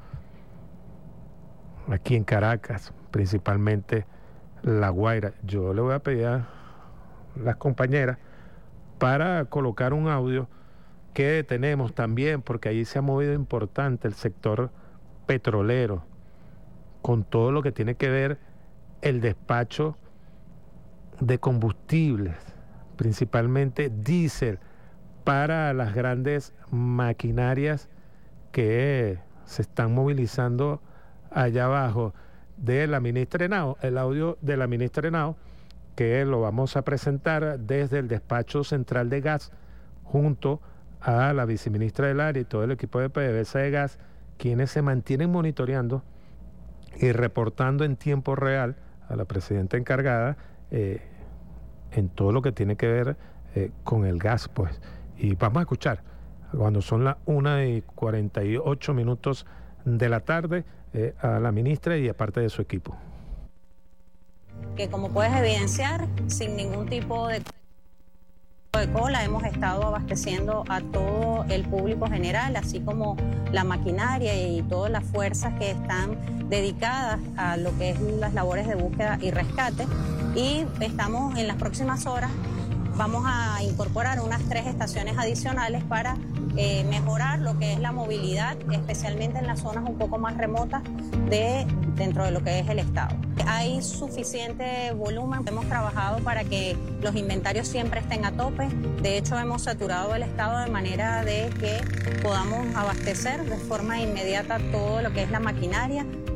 aquí en Caracas, principalmente La Guaira. Yo le voy a pedir a las compañeras para colocar un audio que tenemos también, porque allí se ha movido importante el sector petrolero, con todo lo que tiene que ver el despacho de combustibles, principalmente diésel, para las grandes maquinarias que se están movilizando allá abajo. De la ministra Henao, el audio de la ministra Henao, que lo vamos a presentar desde el despacho central de gas, junto a la viceministra del área y todo el equipo de PDVSA de gas, quienes se mantienen monitoreando y reportando en tiempo real a la presidenta encargada eh, en todo lo que tiene que ver eh, con el gas, pues. Y vamos a escuchar, cuando son las una y cuarenta y ocho minutos de la tarde, eh, a la ministra y a parte de su equipo. Que como puedes evidenciar, sin ningún tipo de, de cola, hemos estado abasteciendo a todo el público general, así como la maquinaria y todas las fuerzas que están dedicadas a lo que es las labores de búsqueda y rescate. Y estamos en las próximas horas, vamos a incorporar unas tres estaciones adicionales para eh, mejorar lo que es la movilidad, especialmente en las zonas un poco más remotas de dentro de lo que es el estado. Hay suficiente volumen, hemos trabajado para que los inventarios siempre estén a tope. De hecho, hemos saturado el estado de manera de que podamos abastecer de forma inmediata todo lo que es la maquinaria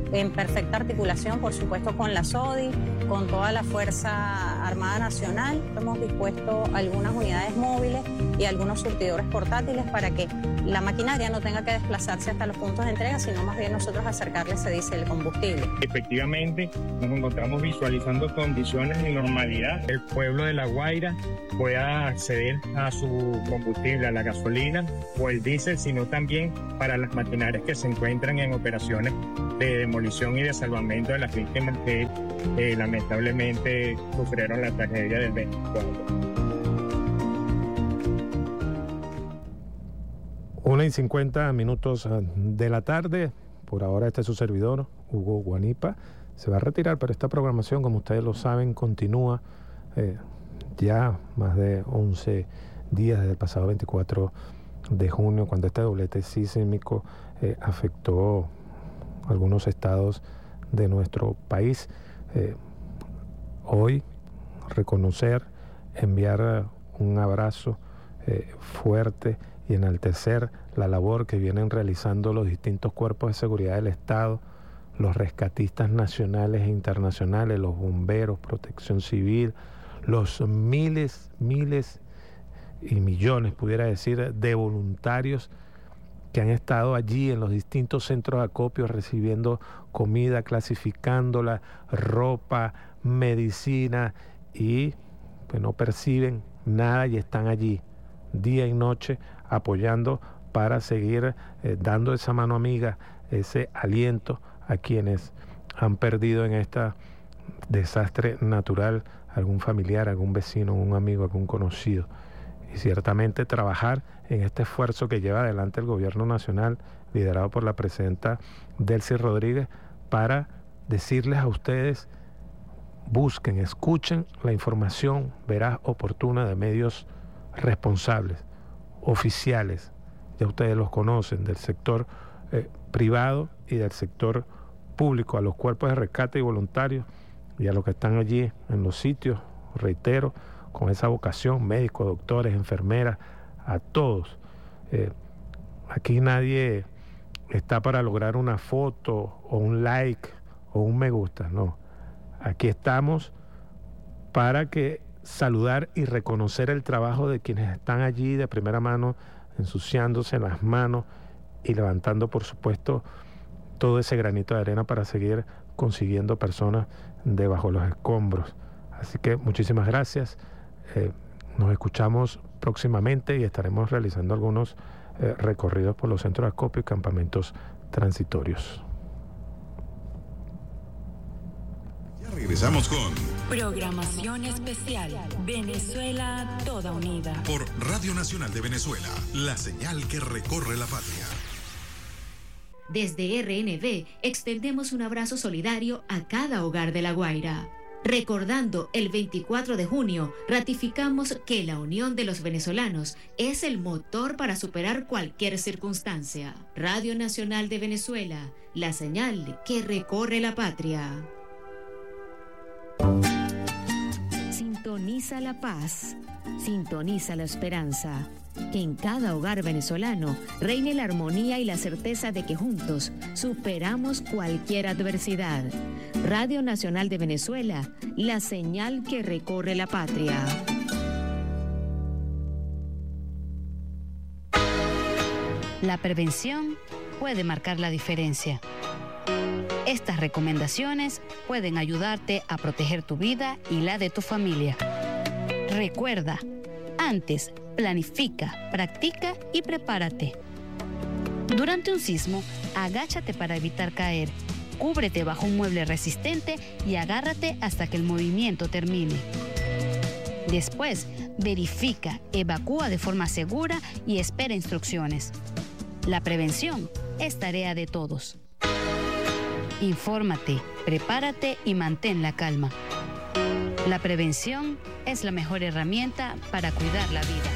en perfecta articulación, por supuesto, con la SODI, con toda la Fuerza Armada Nacional. Hemos dispuesto algunas unidades móviles y algunos surtidores portátiles para que la maquinaria no tenga que desplazarse hasta los puntos de entrega, sino más bien nosotros acercarles, se dice, el combustible. Efectivamente, nos encontramos visualizando condiciones de normalidad. El pueblo de La Guaira pueda acceder a su combustible, a la gasolina o el diésel, sino también para las maquinarias que se encuentran en operaciones de demolición y de salvamento de las víctimas que eh, lamentablemente sufrieron la tragedia del veinticuatro. Una y cincuenta minutos de la tarde. Por ahora este es su servidor, Hugo Guanipa. Se va a retirar, pero esta programación, como ustedes lo saben, continúa eh, ya más de once días desde el pasado veinticuatro de junio, cuando este doblete sísmico eh, afectó algunos estados de nuestro país. Eh, hoy reconocer, enviar un abrazo eh, fuerte y enaltecer la labor que vienen realizando los distintos cuerpos de seguridad del Estado, los rescatistas nacionales e internacionales, los bomberos, protección civil, los miles, miles y millones, pudiera decir, de voluntarios que han estado allí en los distintos centros de acopio recibiendo comida, clasificándola, ropa, medicina, y pues no perciben nada y están allí día y noche apoyando para seguir eh, dando esa mano amiga, ese aliento a quienes han perdido en este desastre natural algún familiar, algún vecino, un amigo, algún conocido. Y ciertamente trabajar en este esfuerzo que lleva adelante el gobierno nacional, liderado por la presidenta Delcy Rodríguez, para decirles a ustedes: busquen, escuchen la información veraz, oportuna, de medios responsables, oficiales, ya ustedes los conocen, del sector eh, privado y del sector público, a los cuerpos de rescate y voluntarios y a los que están allí en los sitios, reitero, con esa vocación, médicos, doctores, enfermeras, a todos. Eh, aquí nadie está para lograr una foto o un like o un me gusta, no. Aquí estamos para que saludar y reconocer el trabajo de quienes están allí de primera mano, ensuciándose las manos y levantando, por supuesto, todo ese granito de arena para seguir consiguiendo personas debajo de los escombros. Así que muchísimas gracias. Eh, nos escuchamos próximamente y estaremos realizando algunos eh, recorridos por los centros de acopio y campamentos transitorios. Ya regresamos con programación especial Venezuela Toda Unida por Radio Nacional de Venezuela, la señal que recorre la patria. Desde R N V extendemos un abrazo solidario a cada hogar de La Guaira. Recordando el veinticuatro de junio, ratificamos que la unión de los venezolanos es el motor para superar cualquier circunstancia. Radio Nacional de Venezuela, la señal que recorre la patria. Sintoniza la paz, sintoniza la esperanza. Que en cada hogar venezolano reine la armonía y la certeza de que juntos superamos cualquier adversidad. Radio Nacional de Venezuela, la señal que recorre la patria. La prevención puede marcar la diferencia. Estas recomendaciones pueden ayudarte a proteger tu vida y la de tu familia. Recuerda, antes, planifica, practica y prepárate. Durante un sismo, agáchate para evitar caer, cúbrete bajo un mueble resistente y agárrate hasta que el movimiento termine. Después, verifica, evacúa de forma segura y espera instrucciones. La prevención es tarea de todos. Infórmate, prepárate y mantén la calma. La prevención es la mejor herramienta para cuidar la vida.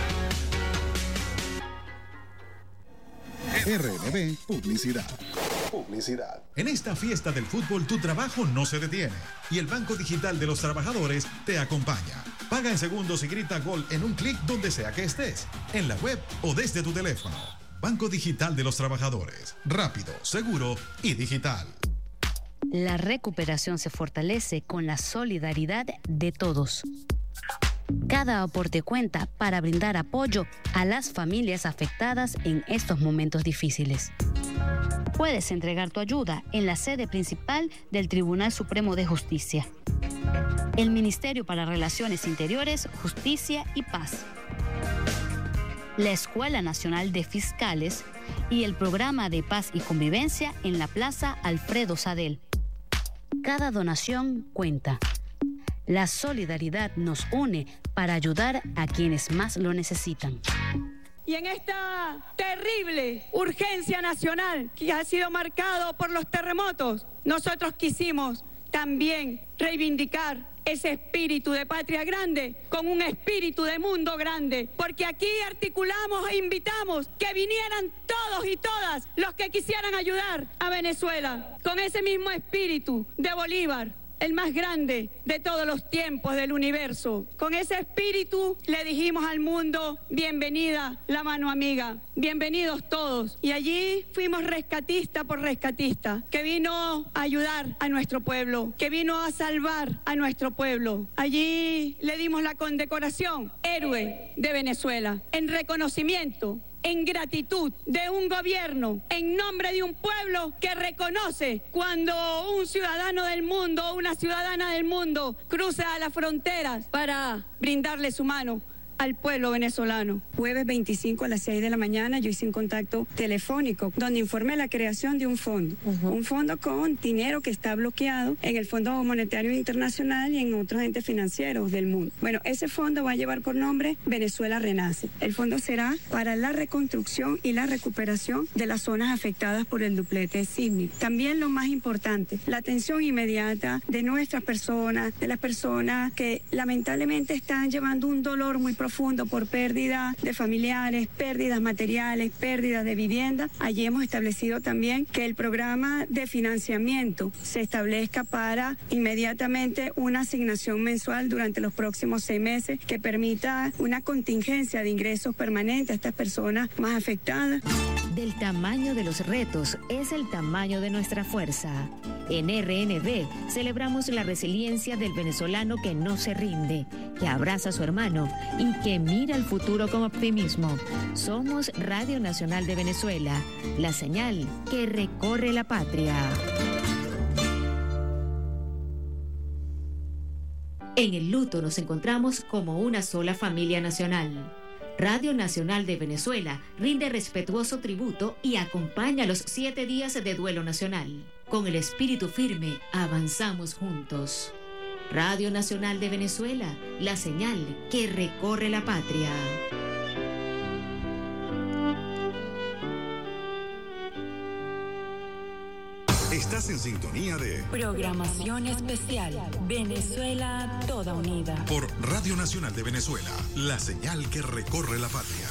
R N V Publicidad. Publicidad. En esta fiesta del fútbol tu trabajo no se detiene y el Banco Digital de los Trabajadores te acompaña. Paga en segundos y grita gol en un clic donde sea que estés, en la web o desde tu teléfono. Banco Digital de los Trabajadores. Rápido, seguro y digital. La recuperación se fortalece con la solidaridad de todos. Cada aporte cuenta para brindar apoyo a las familias afectadas en estos momentos difíciles. Puedes entregar tu ayuda en la sede principal del Tribunal Supremo de Justicia, el Ministerio para Relaciones Interiores, Justicia y Paz, la Escuela Nacional de Fiscales y el Programa de Paz y Convivencia en la Plaza Alfredo Sadel. Cada donación cuenta. La solidaridad nos une para ayudar a quienes más lo necesitan. Y en esta terrible urgencia nacional que ha sido marcado por los terremotos, nosotros quisimos también reivindicar ese espíritu de patria grande con un espíritu de mundo grande, porque aquí articulamos e invitamos que vinieran todos y todas los que quisieran ayudar a Venezuela, con ese mismo espíritu de Bolívar, el más grande de todos los tiempos del universo. Con ese espíritu le dijimos al mundo, bienvenida la mano amiga, bienvenidos todos. Y allí fuimos rescatista por rescatista, que vino a ayudar a nuestro pueblo, que vino a salvar a nuestro pueblo. Allí le dimos la condecoración Héroe de Venezuela, en reconocimiento, en gratitud de un gobierno, en nombre de un pueblo que reconoce cuando un ciudadano del mundo o una ciudadana del mundo cruza las fronteras para brindarle su mano al pueblo venezolano. Jueves veinticinco a las seis de la mañana yo hice un contacto telefónico donde informé la creación de un fondo, uh-huh. un fondo con dinero que está bloqueado en el Fondo Monetario Internacional y en otros entes financieros del mundo. Bueno, ese fondo va a llevar por nombre Venezuela Renace. El fondo será para la reconstrucción y la recuperación de las zonas afectadas por el duplete sísmico. También lo más importante, la atención inmediata de nuestras personas, de las personas que lamentablemente están llevando un dolor muy profundo profundo por pérdida de familiares, pérdidas materiales, pérdidas de vivienda. Allí hemos establecido también que el programa de financiamiento se establezca para inmediatamente una asignación mensual durante los próximos seis meses que permita una contingencia de ingresos permanentes a estas personas más afectadas. Del tamaño de los retos es el tamaño de nuestra fuerza. En R N B celebramos la resiliencia del venezolano que no se rinde, que abraza a su hermano y que mira al futuro con optimismo. Somos Radio Nacional de Venezuela, la señal que recorre la patria. En el luto nos encontramos como una sola familia nacional. Radio Nacional de Venezuela rinde respetuoso tributo y acompaña los siete días de duelo nacional. Con el espíritu firme, avanzamos juntos. Radio Nacional de Venezuela, la señal que recorre la patria. Estás en sintonía de Programación Especial Venezuela Toda Unida por Radio Nacional de Venezuela, la señal que recorre la patria.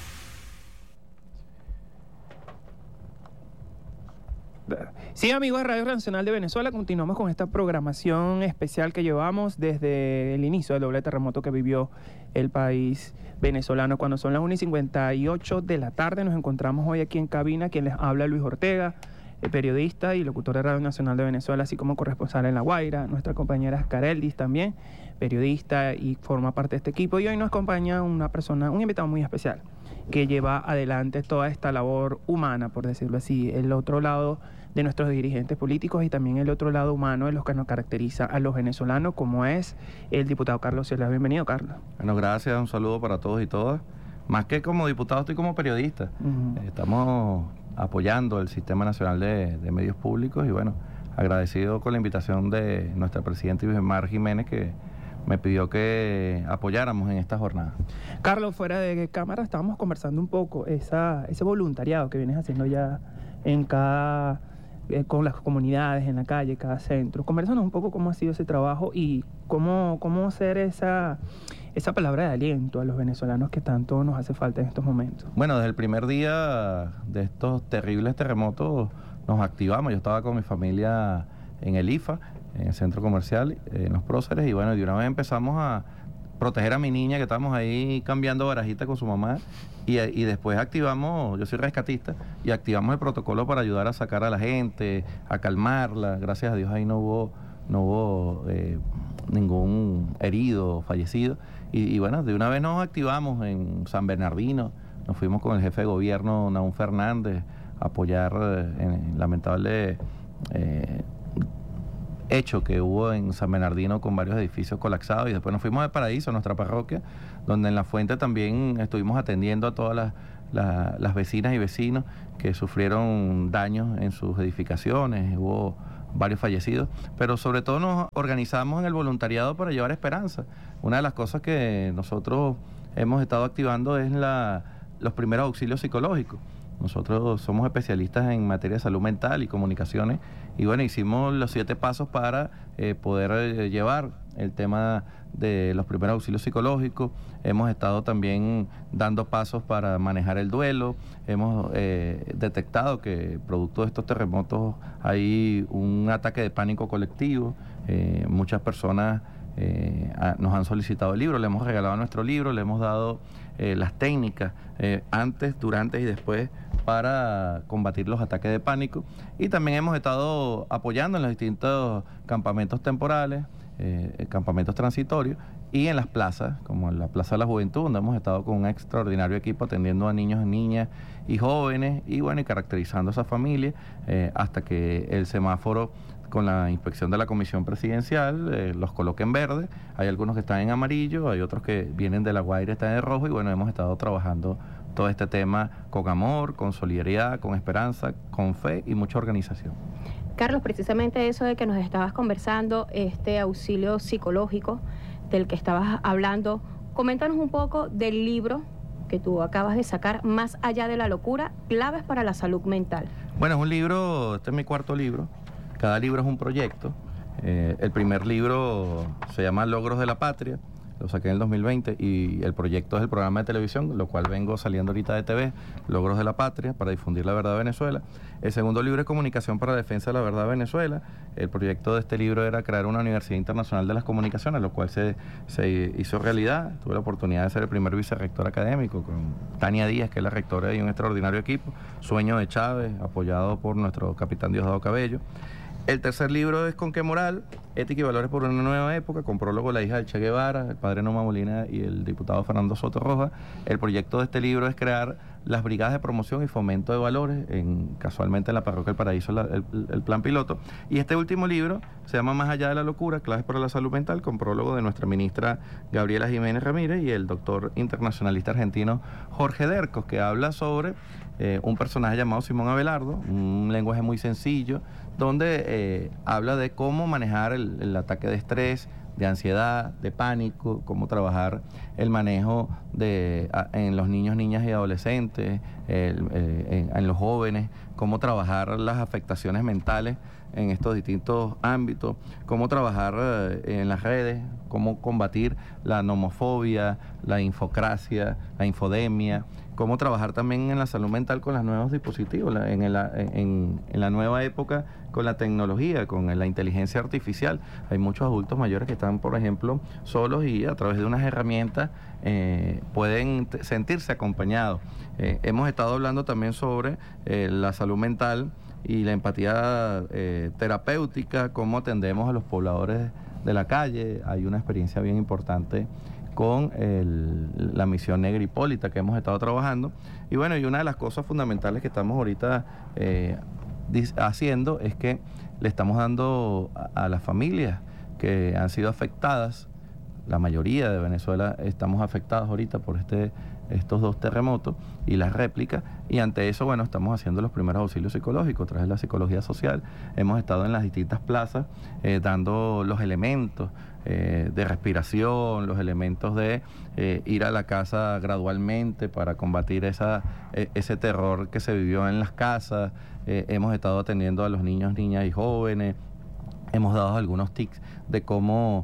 Sí, amigos de Radio Nacional de Venezuela, continuamos con esta programación especial que llevamos desde el inicio del doble terremoto que vivió el país venezolano. Cuando son las una y cincuenta y ocho de la tarde, nos encontramos hoy aquí en cabina. Quien les habla, Luis Ortega, periodista y locutor de Radio Nacional de Venezuela, así como corresponsal en La Guaira. Nuestra compañera Careldis también, periodista y forma parte de este equipo. Y hoy nos acompaña una persona, un invitado muy especial, que lleva adelante toda esta labor humana, por decirlo así, el otro lado de nuestros dirigentes políticos y también el otro lado humano de los que nos caracteriza a los venezolanos, como es el diputado Carlos Cela. Bienvenido, Carlos. Bueno, gracias, un saludo para todos y todas. Más que como diputado, estoy como periodista. Uh-huh. Estamos apoyando el Sistema Nacional de, de Medios Públicos y bueno, agradecido con la invitación de nuestra presidenta Ibermar Jiménez, que me pidió que apoyáramos en esta jornada. Carlos, fuera de cámara estábamos conversando un poco esa, ese voluntariado que vienes haciendo ya en cada, eh, con las comunidades, en la calle, cada centro. Conversanos un poco cómo ha sido ese trabajo y cómo, cómo hacer esa, esa palabra de aliento a los venezolanos que tanto nos hace falta en estos momentos. Bueno, desde el primer día de estos terribles terremotos nos activamos. Yo estaba con mi familia en el I F A, en el centro comercial, en los próceres, y bueno, de una vez empezamos a proteger a mi niña, que estábamos ahí cambiando barajita con su mamá, y, y después activamos, yo soy rescatista, y activamos el protocolo para ayudar a sacar a la gente, a calmarla. Gracias a Dios ahí no hubo, no hubo eh, ningún herido, fallecido, y, y bueno, de una vez nos activamos en San Bernardino, nos fuimos con el jefe de gobierno, Nahum Fernández, a apoyar eh, en el lamentable eh, hecho que hubo en San Bernardino con varios edificios colapsados, y después nos fuimos a Paraíso, nuestra parroquia, donde en La Fuente también estuvimos atendiendo a todas las, las, las vecinas y vecinos que sufrieron daños en sus edificaciones, hubo varios fallecidos, pero sobre todo nos organizamos en el voluntariado para llevar esperanza. Una de las cosas que nosotros hemos estado activando es la, los primeros auxilios psicológicos. Nosotros somos especialistas en materia de salud mental y comunicaciones, y bueno, hicimos los siete pasos para eh, poder eh, llevar el tema de los primeros auxilios psicológicos. Hemos estado también dando pasos para manejar el duelo. Hemos eh, detectado que producto de estos terremotos hay un ataque de pánico colectivo. Eh, muchas personas eh, a, nos han solicitado el libro, le hemos regalado nuestro libro, le hemos dado eh, las técnicas eh, antes, durante y después para combatir los ataques de pánico, y también hemos estado apoyando en los distintos campamentos temporales, eh, campamentos transitorios, y en las plazas, como en la Plaza de la Juventud, donde hemos estado con un extraordinario equipo atendiendo a niños, niñas y jóvenes, y bueno, y caracterizando a esa familia, eh, hasta que el semáforo con la inspección de la Comisión Presidencial eh, los coloque en verde. Hay algunos que están en amarillo, hay otros que vienen de La Guaira, están en rojo, y bueno, hemos estado trabajando todo este tema con amor, con solidaridad, con esperanza, con fe y mucha organización. Carlos, precisamente eso de que nos estabas conversando, este auxilio psicológico del que estabas hablando, coméntanos un poco del libro que tú acabas de sacar, Más allá de la locura, claves para la salud mental. Bueno, es un libro, este es mi cuarto libro, cada libro es un proyecto. Eh, el primer libro se llama Logros de la Patria, lo saqué en el dos mil veinte, y el proyecto es el programa de televisión, lo cual vengo saliendo ahorita de T V, Logros de la Patria, para difundir la verdad de Venezuela. El segundo libro es Comunicación para la Defensa de la Verdad de Venezuela. El proyecto de este libro era crear una Universidad Internacional de las Comunicaciones, lo cual se, se hizo realidad. Tuve la oportunidad de ser el primer vicerrector académico con Tania Díaz, que es la rectora y un extraordinario equipo. Sueño de Chávez, apoyado por nuestro capitán Diosdado Cabello. El tercer libro es Con qué moral, Ética y Valores por una nueva época, con prólogo la hija del Che Guevara, el padre Noma Molina y el diputado Fernando Soto Rojas. El proyecto de este libro es crear las brigadas de promoción y fomento de valores, en, casualmente en la Parroquia del Paraíso, la, el, el plan piloto. Y este último libro se llama Más allá de la locura, claves para la salud mental, con prólogo de nuestra ministra Gabriela Jiménez Ramírez y el doctor internacionalista argentino Jorge Dercos, que habla sobre eh, un personaje llamado Simón Abelardo, un lenguaje muy sencillo, donde eh, habla de cómo manejar el, el ataque de estrés, de ansiedad, de pánico, cómo trabajar el manejo de, a, en los niños, niñas y adolescentes, el, eh, en, en los jóvenes, cómo trabajar las afectaciones mentales en estos distintos ámbitos, cómo trabajar eh, en las redes, cómo combatir la nomofobia, la infocracia, la infodemia, cómo trabajar también en la salud mental con los nuevos dispositivos, la, en, el, en, en la nueva época con la tecnología, con la inteligencia artificial. Hay muchos adultos mayores que están, por ejemplo, solos y a través de unas herramientas eh, pueden sentirse acompañados. Eh, hemos estado hablando también sobre eh, la salud mental y la empatía eh, terapéutica, cómo atendemos a los pobladores de la calle. Hay una experiencia bien importante con el, la misión Negra Hipólita que hemos estado trabajando. Y bueno, y una de las cosas fundamentales que estamos ahorita eh, haciendo es que le estamos dando a, a las familias que han sido afectadas, la mayoría de Venezuela estamos afectados ahorita por este estos dos terremotos y las réplicas, y ante eso, bueno, estamos haciendo los primeros auxilios psicológicos a través de la psicología social. Hemos estado en las distintas plazas eh, dando los elementos eh, de respiración, los elementos de eh, ir a la casa gradualmente para combatir esa, eh, ese terror que se vivió en las casas. Eh, hemos estado atendiendo a los niños, niñas y jóvenes. Hemos dado algunos tips de cómo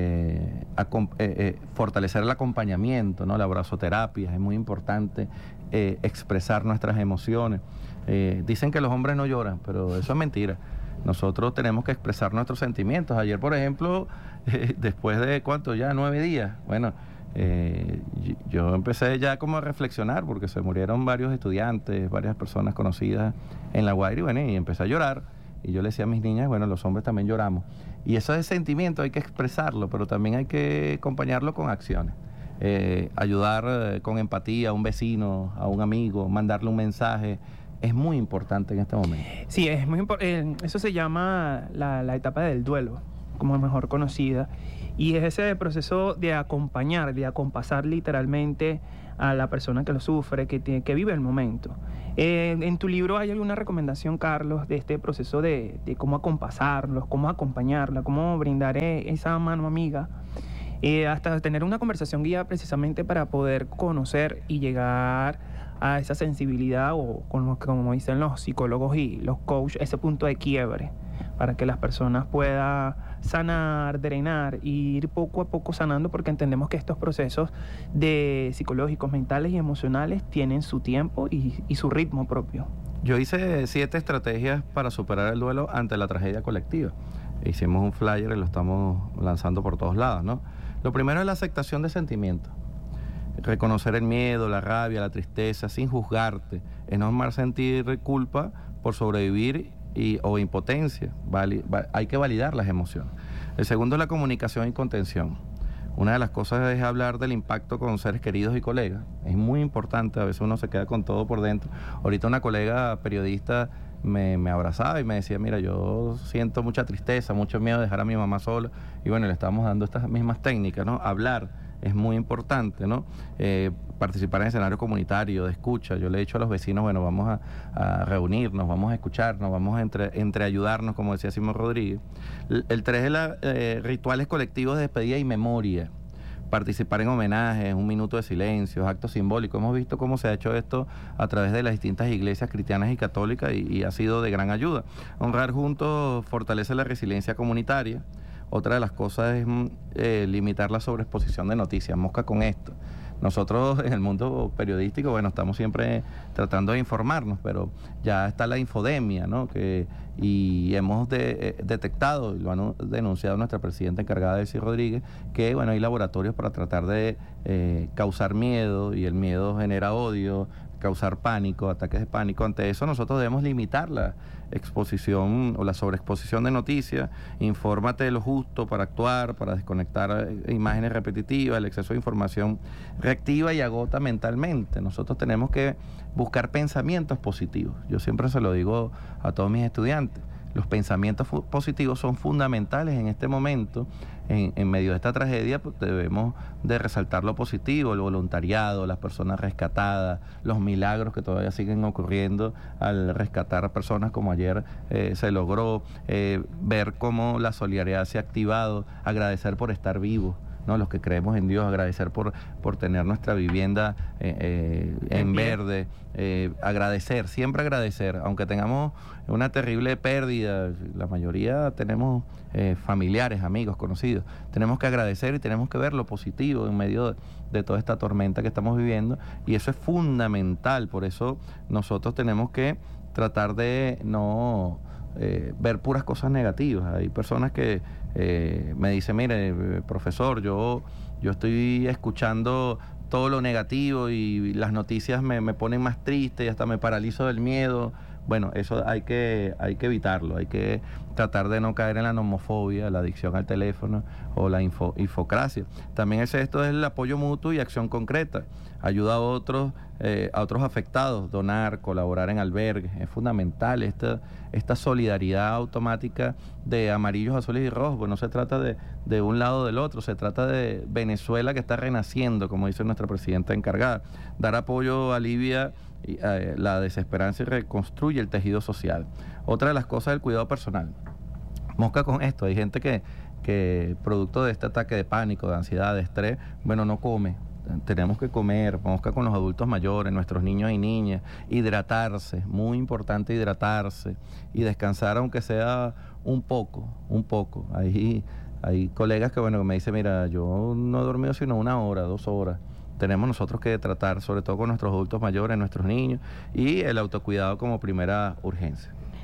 eh, eh, eh, fortalecer el acompañamiento, ¿no? La abrazoterapia, es muy importante eh, expresar nuestras emociones. Eh, dicen que los hombres no lloran, pero eso es mentira. Nosotros tenemos que expresar nuestros sentimientos. Ayer, por ejemplo, eh, después de, ¿cuánto? Ya nueve días. Bueno, eh, yo empecé ya como a reflexionar porque se murieron varios estudiantes, varias personas conocidas en La Guaira y bueno, y empecé a llorar. Y yo le decía a mis niñas, bueno, los hombres también lloramos. Y eso de sentimiento hay que expresarlo, pero también hay que acompañarlo con acciones. Eh, ayudar eh, con empatía a un vecino, a un amigo, mandarle un mensaje, es muy importante en este momento. Sí, es muy importante. Eso se llama la, la etapa del duelo, como mejor conocida. Y es ese proceso de acompañar, de acompasar literalmente a la persona que lo sufre, que, tiene, que vive el momento. Eh, en tu libro hay alguna recomendación, Carlos, de este proceso de, de cómo acompasarlos, cómo acompañarla, cómo brindar esa mano amiga, eh, hasta tener una conversación guía precisamente para poder conocer y llegar a esa sensibilidad o, como, como dicen los psicólogos y los coaches, ese punto de quiebre, para que las personas puedan sanar, drenar y ir poco a poco sanando, porque entendemos que estos procesos de psicológicos, mentales y emocionales tienen su tiempo y, y su ritmo propio. Yo hice siete estrategias para superar el duelo ante la tragedia colectiva. Hicimos un flyer y lo estamos lanzando por todos lados, ¿no? Lo primero es la aceptación de sentimientos. Reconocer el miedo, la rabia, la tristeza, sin juzgarte. Es normal sentir culpa por sobrevivir y, o impotencia. Vali, va, hay que validar las emociones. El segundo es la comunicación y contención. Una de las cosas es hablar del impacto con seres queridos y colegas. Es muy importante, a veces uno se queda con todo por dentro. Ahorita una colega periodista me, me abrazaba y me decía, mira, yo siento mucha tristeza, mucho miedo de dejar a mi mamá sola. Y bueno, le estamos dando estas mismas técnicas, ¿no? Hablar es muy importante, ¿no? Eh, participar en escenarios comunitarios, de escucha. Yo le he dicho a los vecinos, bueno, vamos a, a reunirnos, vamos a escucharnos, vamos a entre, entre ayudarnos, como decía Simón Rodríguez. El, el tres es la, eh, rituales colectivos de despedida y memoria. Participar en homenajes, un minuto de silencio, actos simbólicos. Hemos visto cómo se ha hecho esto a través de las distintas iglesias cristianas y católicas y, y ha sido de gran ayuda. Honrar juntos fortalece la resiliencia comunitaria. Otra de las cosas es eh, limitar la sobreexposición de noticias. Mosca con esto. Nosotros en el mundo periodístico, bueno, estamos siempre tratando de informarnos, pero ya está la infodemia, ¿no? Que, y hemos de, eh, detectado, y lo ha denunciado nuestra presidenta encargada, Elsie Rodríguez, que, bueno, hay laboratorios para tratar de eh, causar miedo, y el miedo genera odio, causar pánico, ataques de pánico. Ante eso nosotros debemos limitar la exposición o la sobreexposición de noticias. Infórmate de lo justo para actuar, para desconectar imágenes repetitivas. El exceso de información reactiva y agota mentalmente. Nosotros tenemos que buscar pensamientos positivos. Yo siempre se lo digo a todos mis estudiantes. Los pensamientos positivos son fundamentales en este momento. En, en medio de esta tragedia, pues debemos de resaltar lo positivo, el voluntariado, las personas rescatadas, los milagros que todavía siguen ocurriendo al rescatar a personas, como ayer eh, se logró, eh, ver cómo la solidaridad se ha activado, agradecer por estar vivos, ¿no? Los que creemos en Dios, agradecer por, por tener nuestra vivienda eh, eh, en verde, eh, agradecer, siempre agradecer, aunque tengamos una terrible pérdida, la mayoría tenemos eh, familiares, amigos, conocidos, tenemos que agradecer y tenemos que ver lo positivo en medio de, de toda esta tormenta que estamos viviendo, y eso es fundamental. Por eso nosotros tenemos que tratar de no Eh, ver puras cosas negativas. Hay personas que eh, me dicen, mire, profesor, yo, yo estoy escuchando todo lo negativo y las noticias me, me ponen más triste y hasta me paralizo del miedo. Bueno, eso hay que, hay que evitarlo, hay que tratar de no caer en la nomofobia, la adicción al teléfono o la info, infocracia. También es esto, es el apoyo mutuo y acción concreta. Ayuda a otros, eh, a otros afectados, donar, colaborar en albergues. Es fundamental esta, esta solidaridad automática de amarillos, azules y rojos. Pues no se trata de, de un lado o del otro, se trata de Venezuela que está renaciendo, como dice nuestra presidenta encargada. Dar apoyo alivia y, eh, la desesperanza y reconstruye el tejido social. Otra de las cosas es el cuidado personal. Mosca con esto, hay gente que, que producto de este ataque de pánico, de ansiedad, de estrés, bueno, no come. Tenemos que comer, mosca con los adultos mayores, nuestros niños y niñas, hidratarse, muy importante hidratarse y descansar aunque sea un poco, un poco. Hay, hay colegas que, bueno, me dicen, mira, yo no he dormido sino una hora, dos horas. Tenemos nosotros que tratar, sobre todo con nuestros adultos mayores, nuestros niños, y el autocuidado como primera urgencia.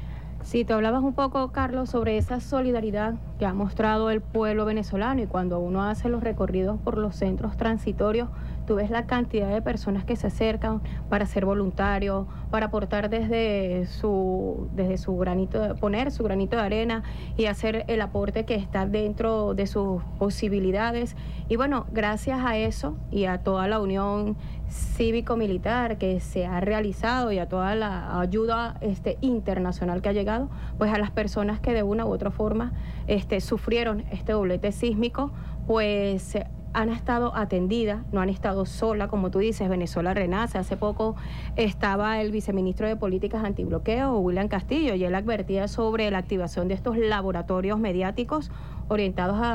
Sí, te hablabas un poco, Carlos, sobre esa solidaridad que ha mostrado el pueblo venezolano, y cuando uno hace los recorridos por los centros transitorios, tú ves la cantidad de personas que se acercan para ser voluntarios, para aportar desde su, desde su granito, de, poner su granito de arena y hacer el aporte que está dentro de sus posibilidades. Y bueno, gracias a eso y a toda la unión cívico-militar que se ha realizado y a toda la ayuda este, internacional que ha llegado, pues a las personas que de una u otra forma este, sufrieron este doblete sísmico, pues han estado atendidas, no han estado solas, como tú dices. Venezuela renace. Hace poco estaba el viceministro de Políticas Antibloqueo, William Castillo, y él advertía sobre la activación de estos laboratorios mediáticos orientados a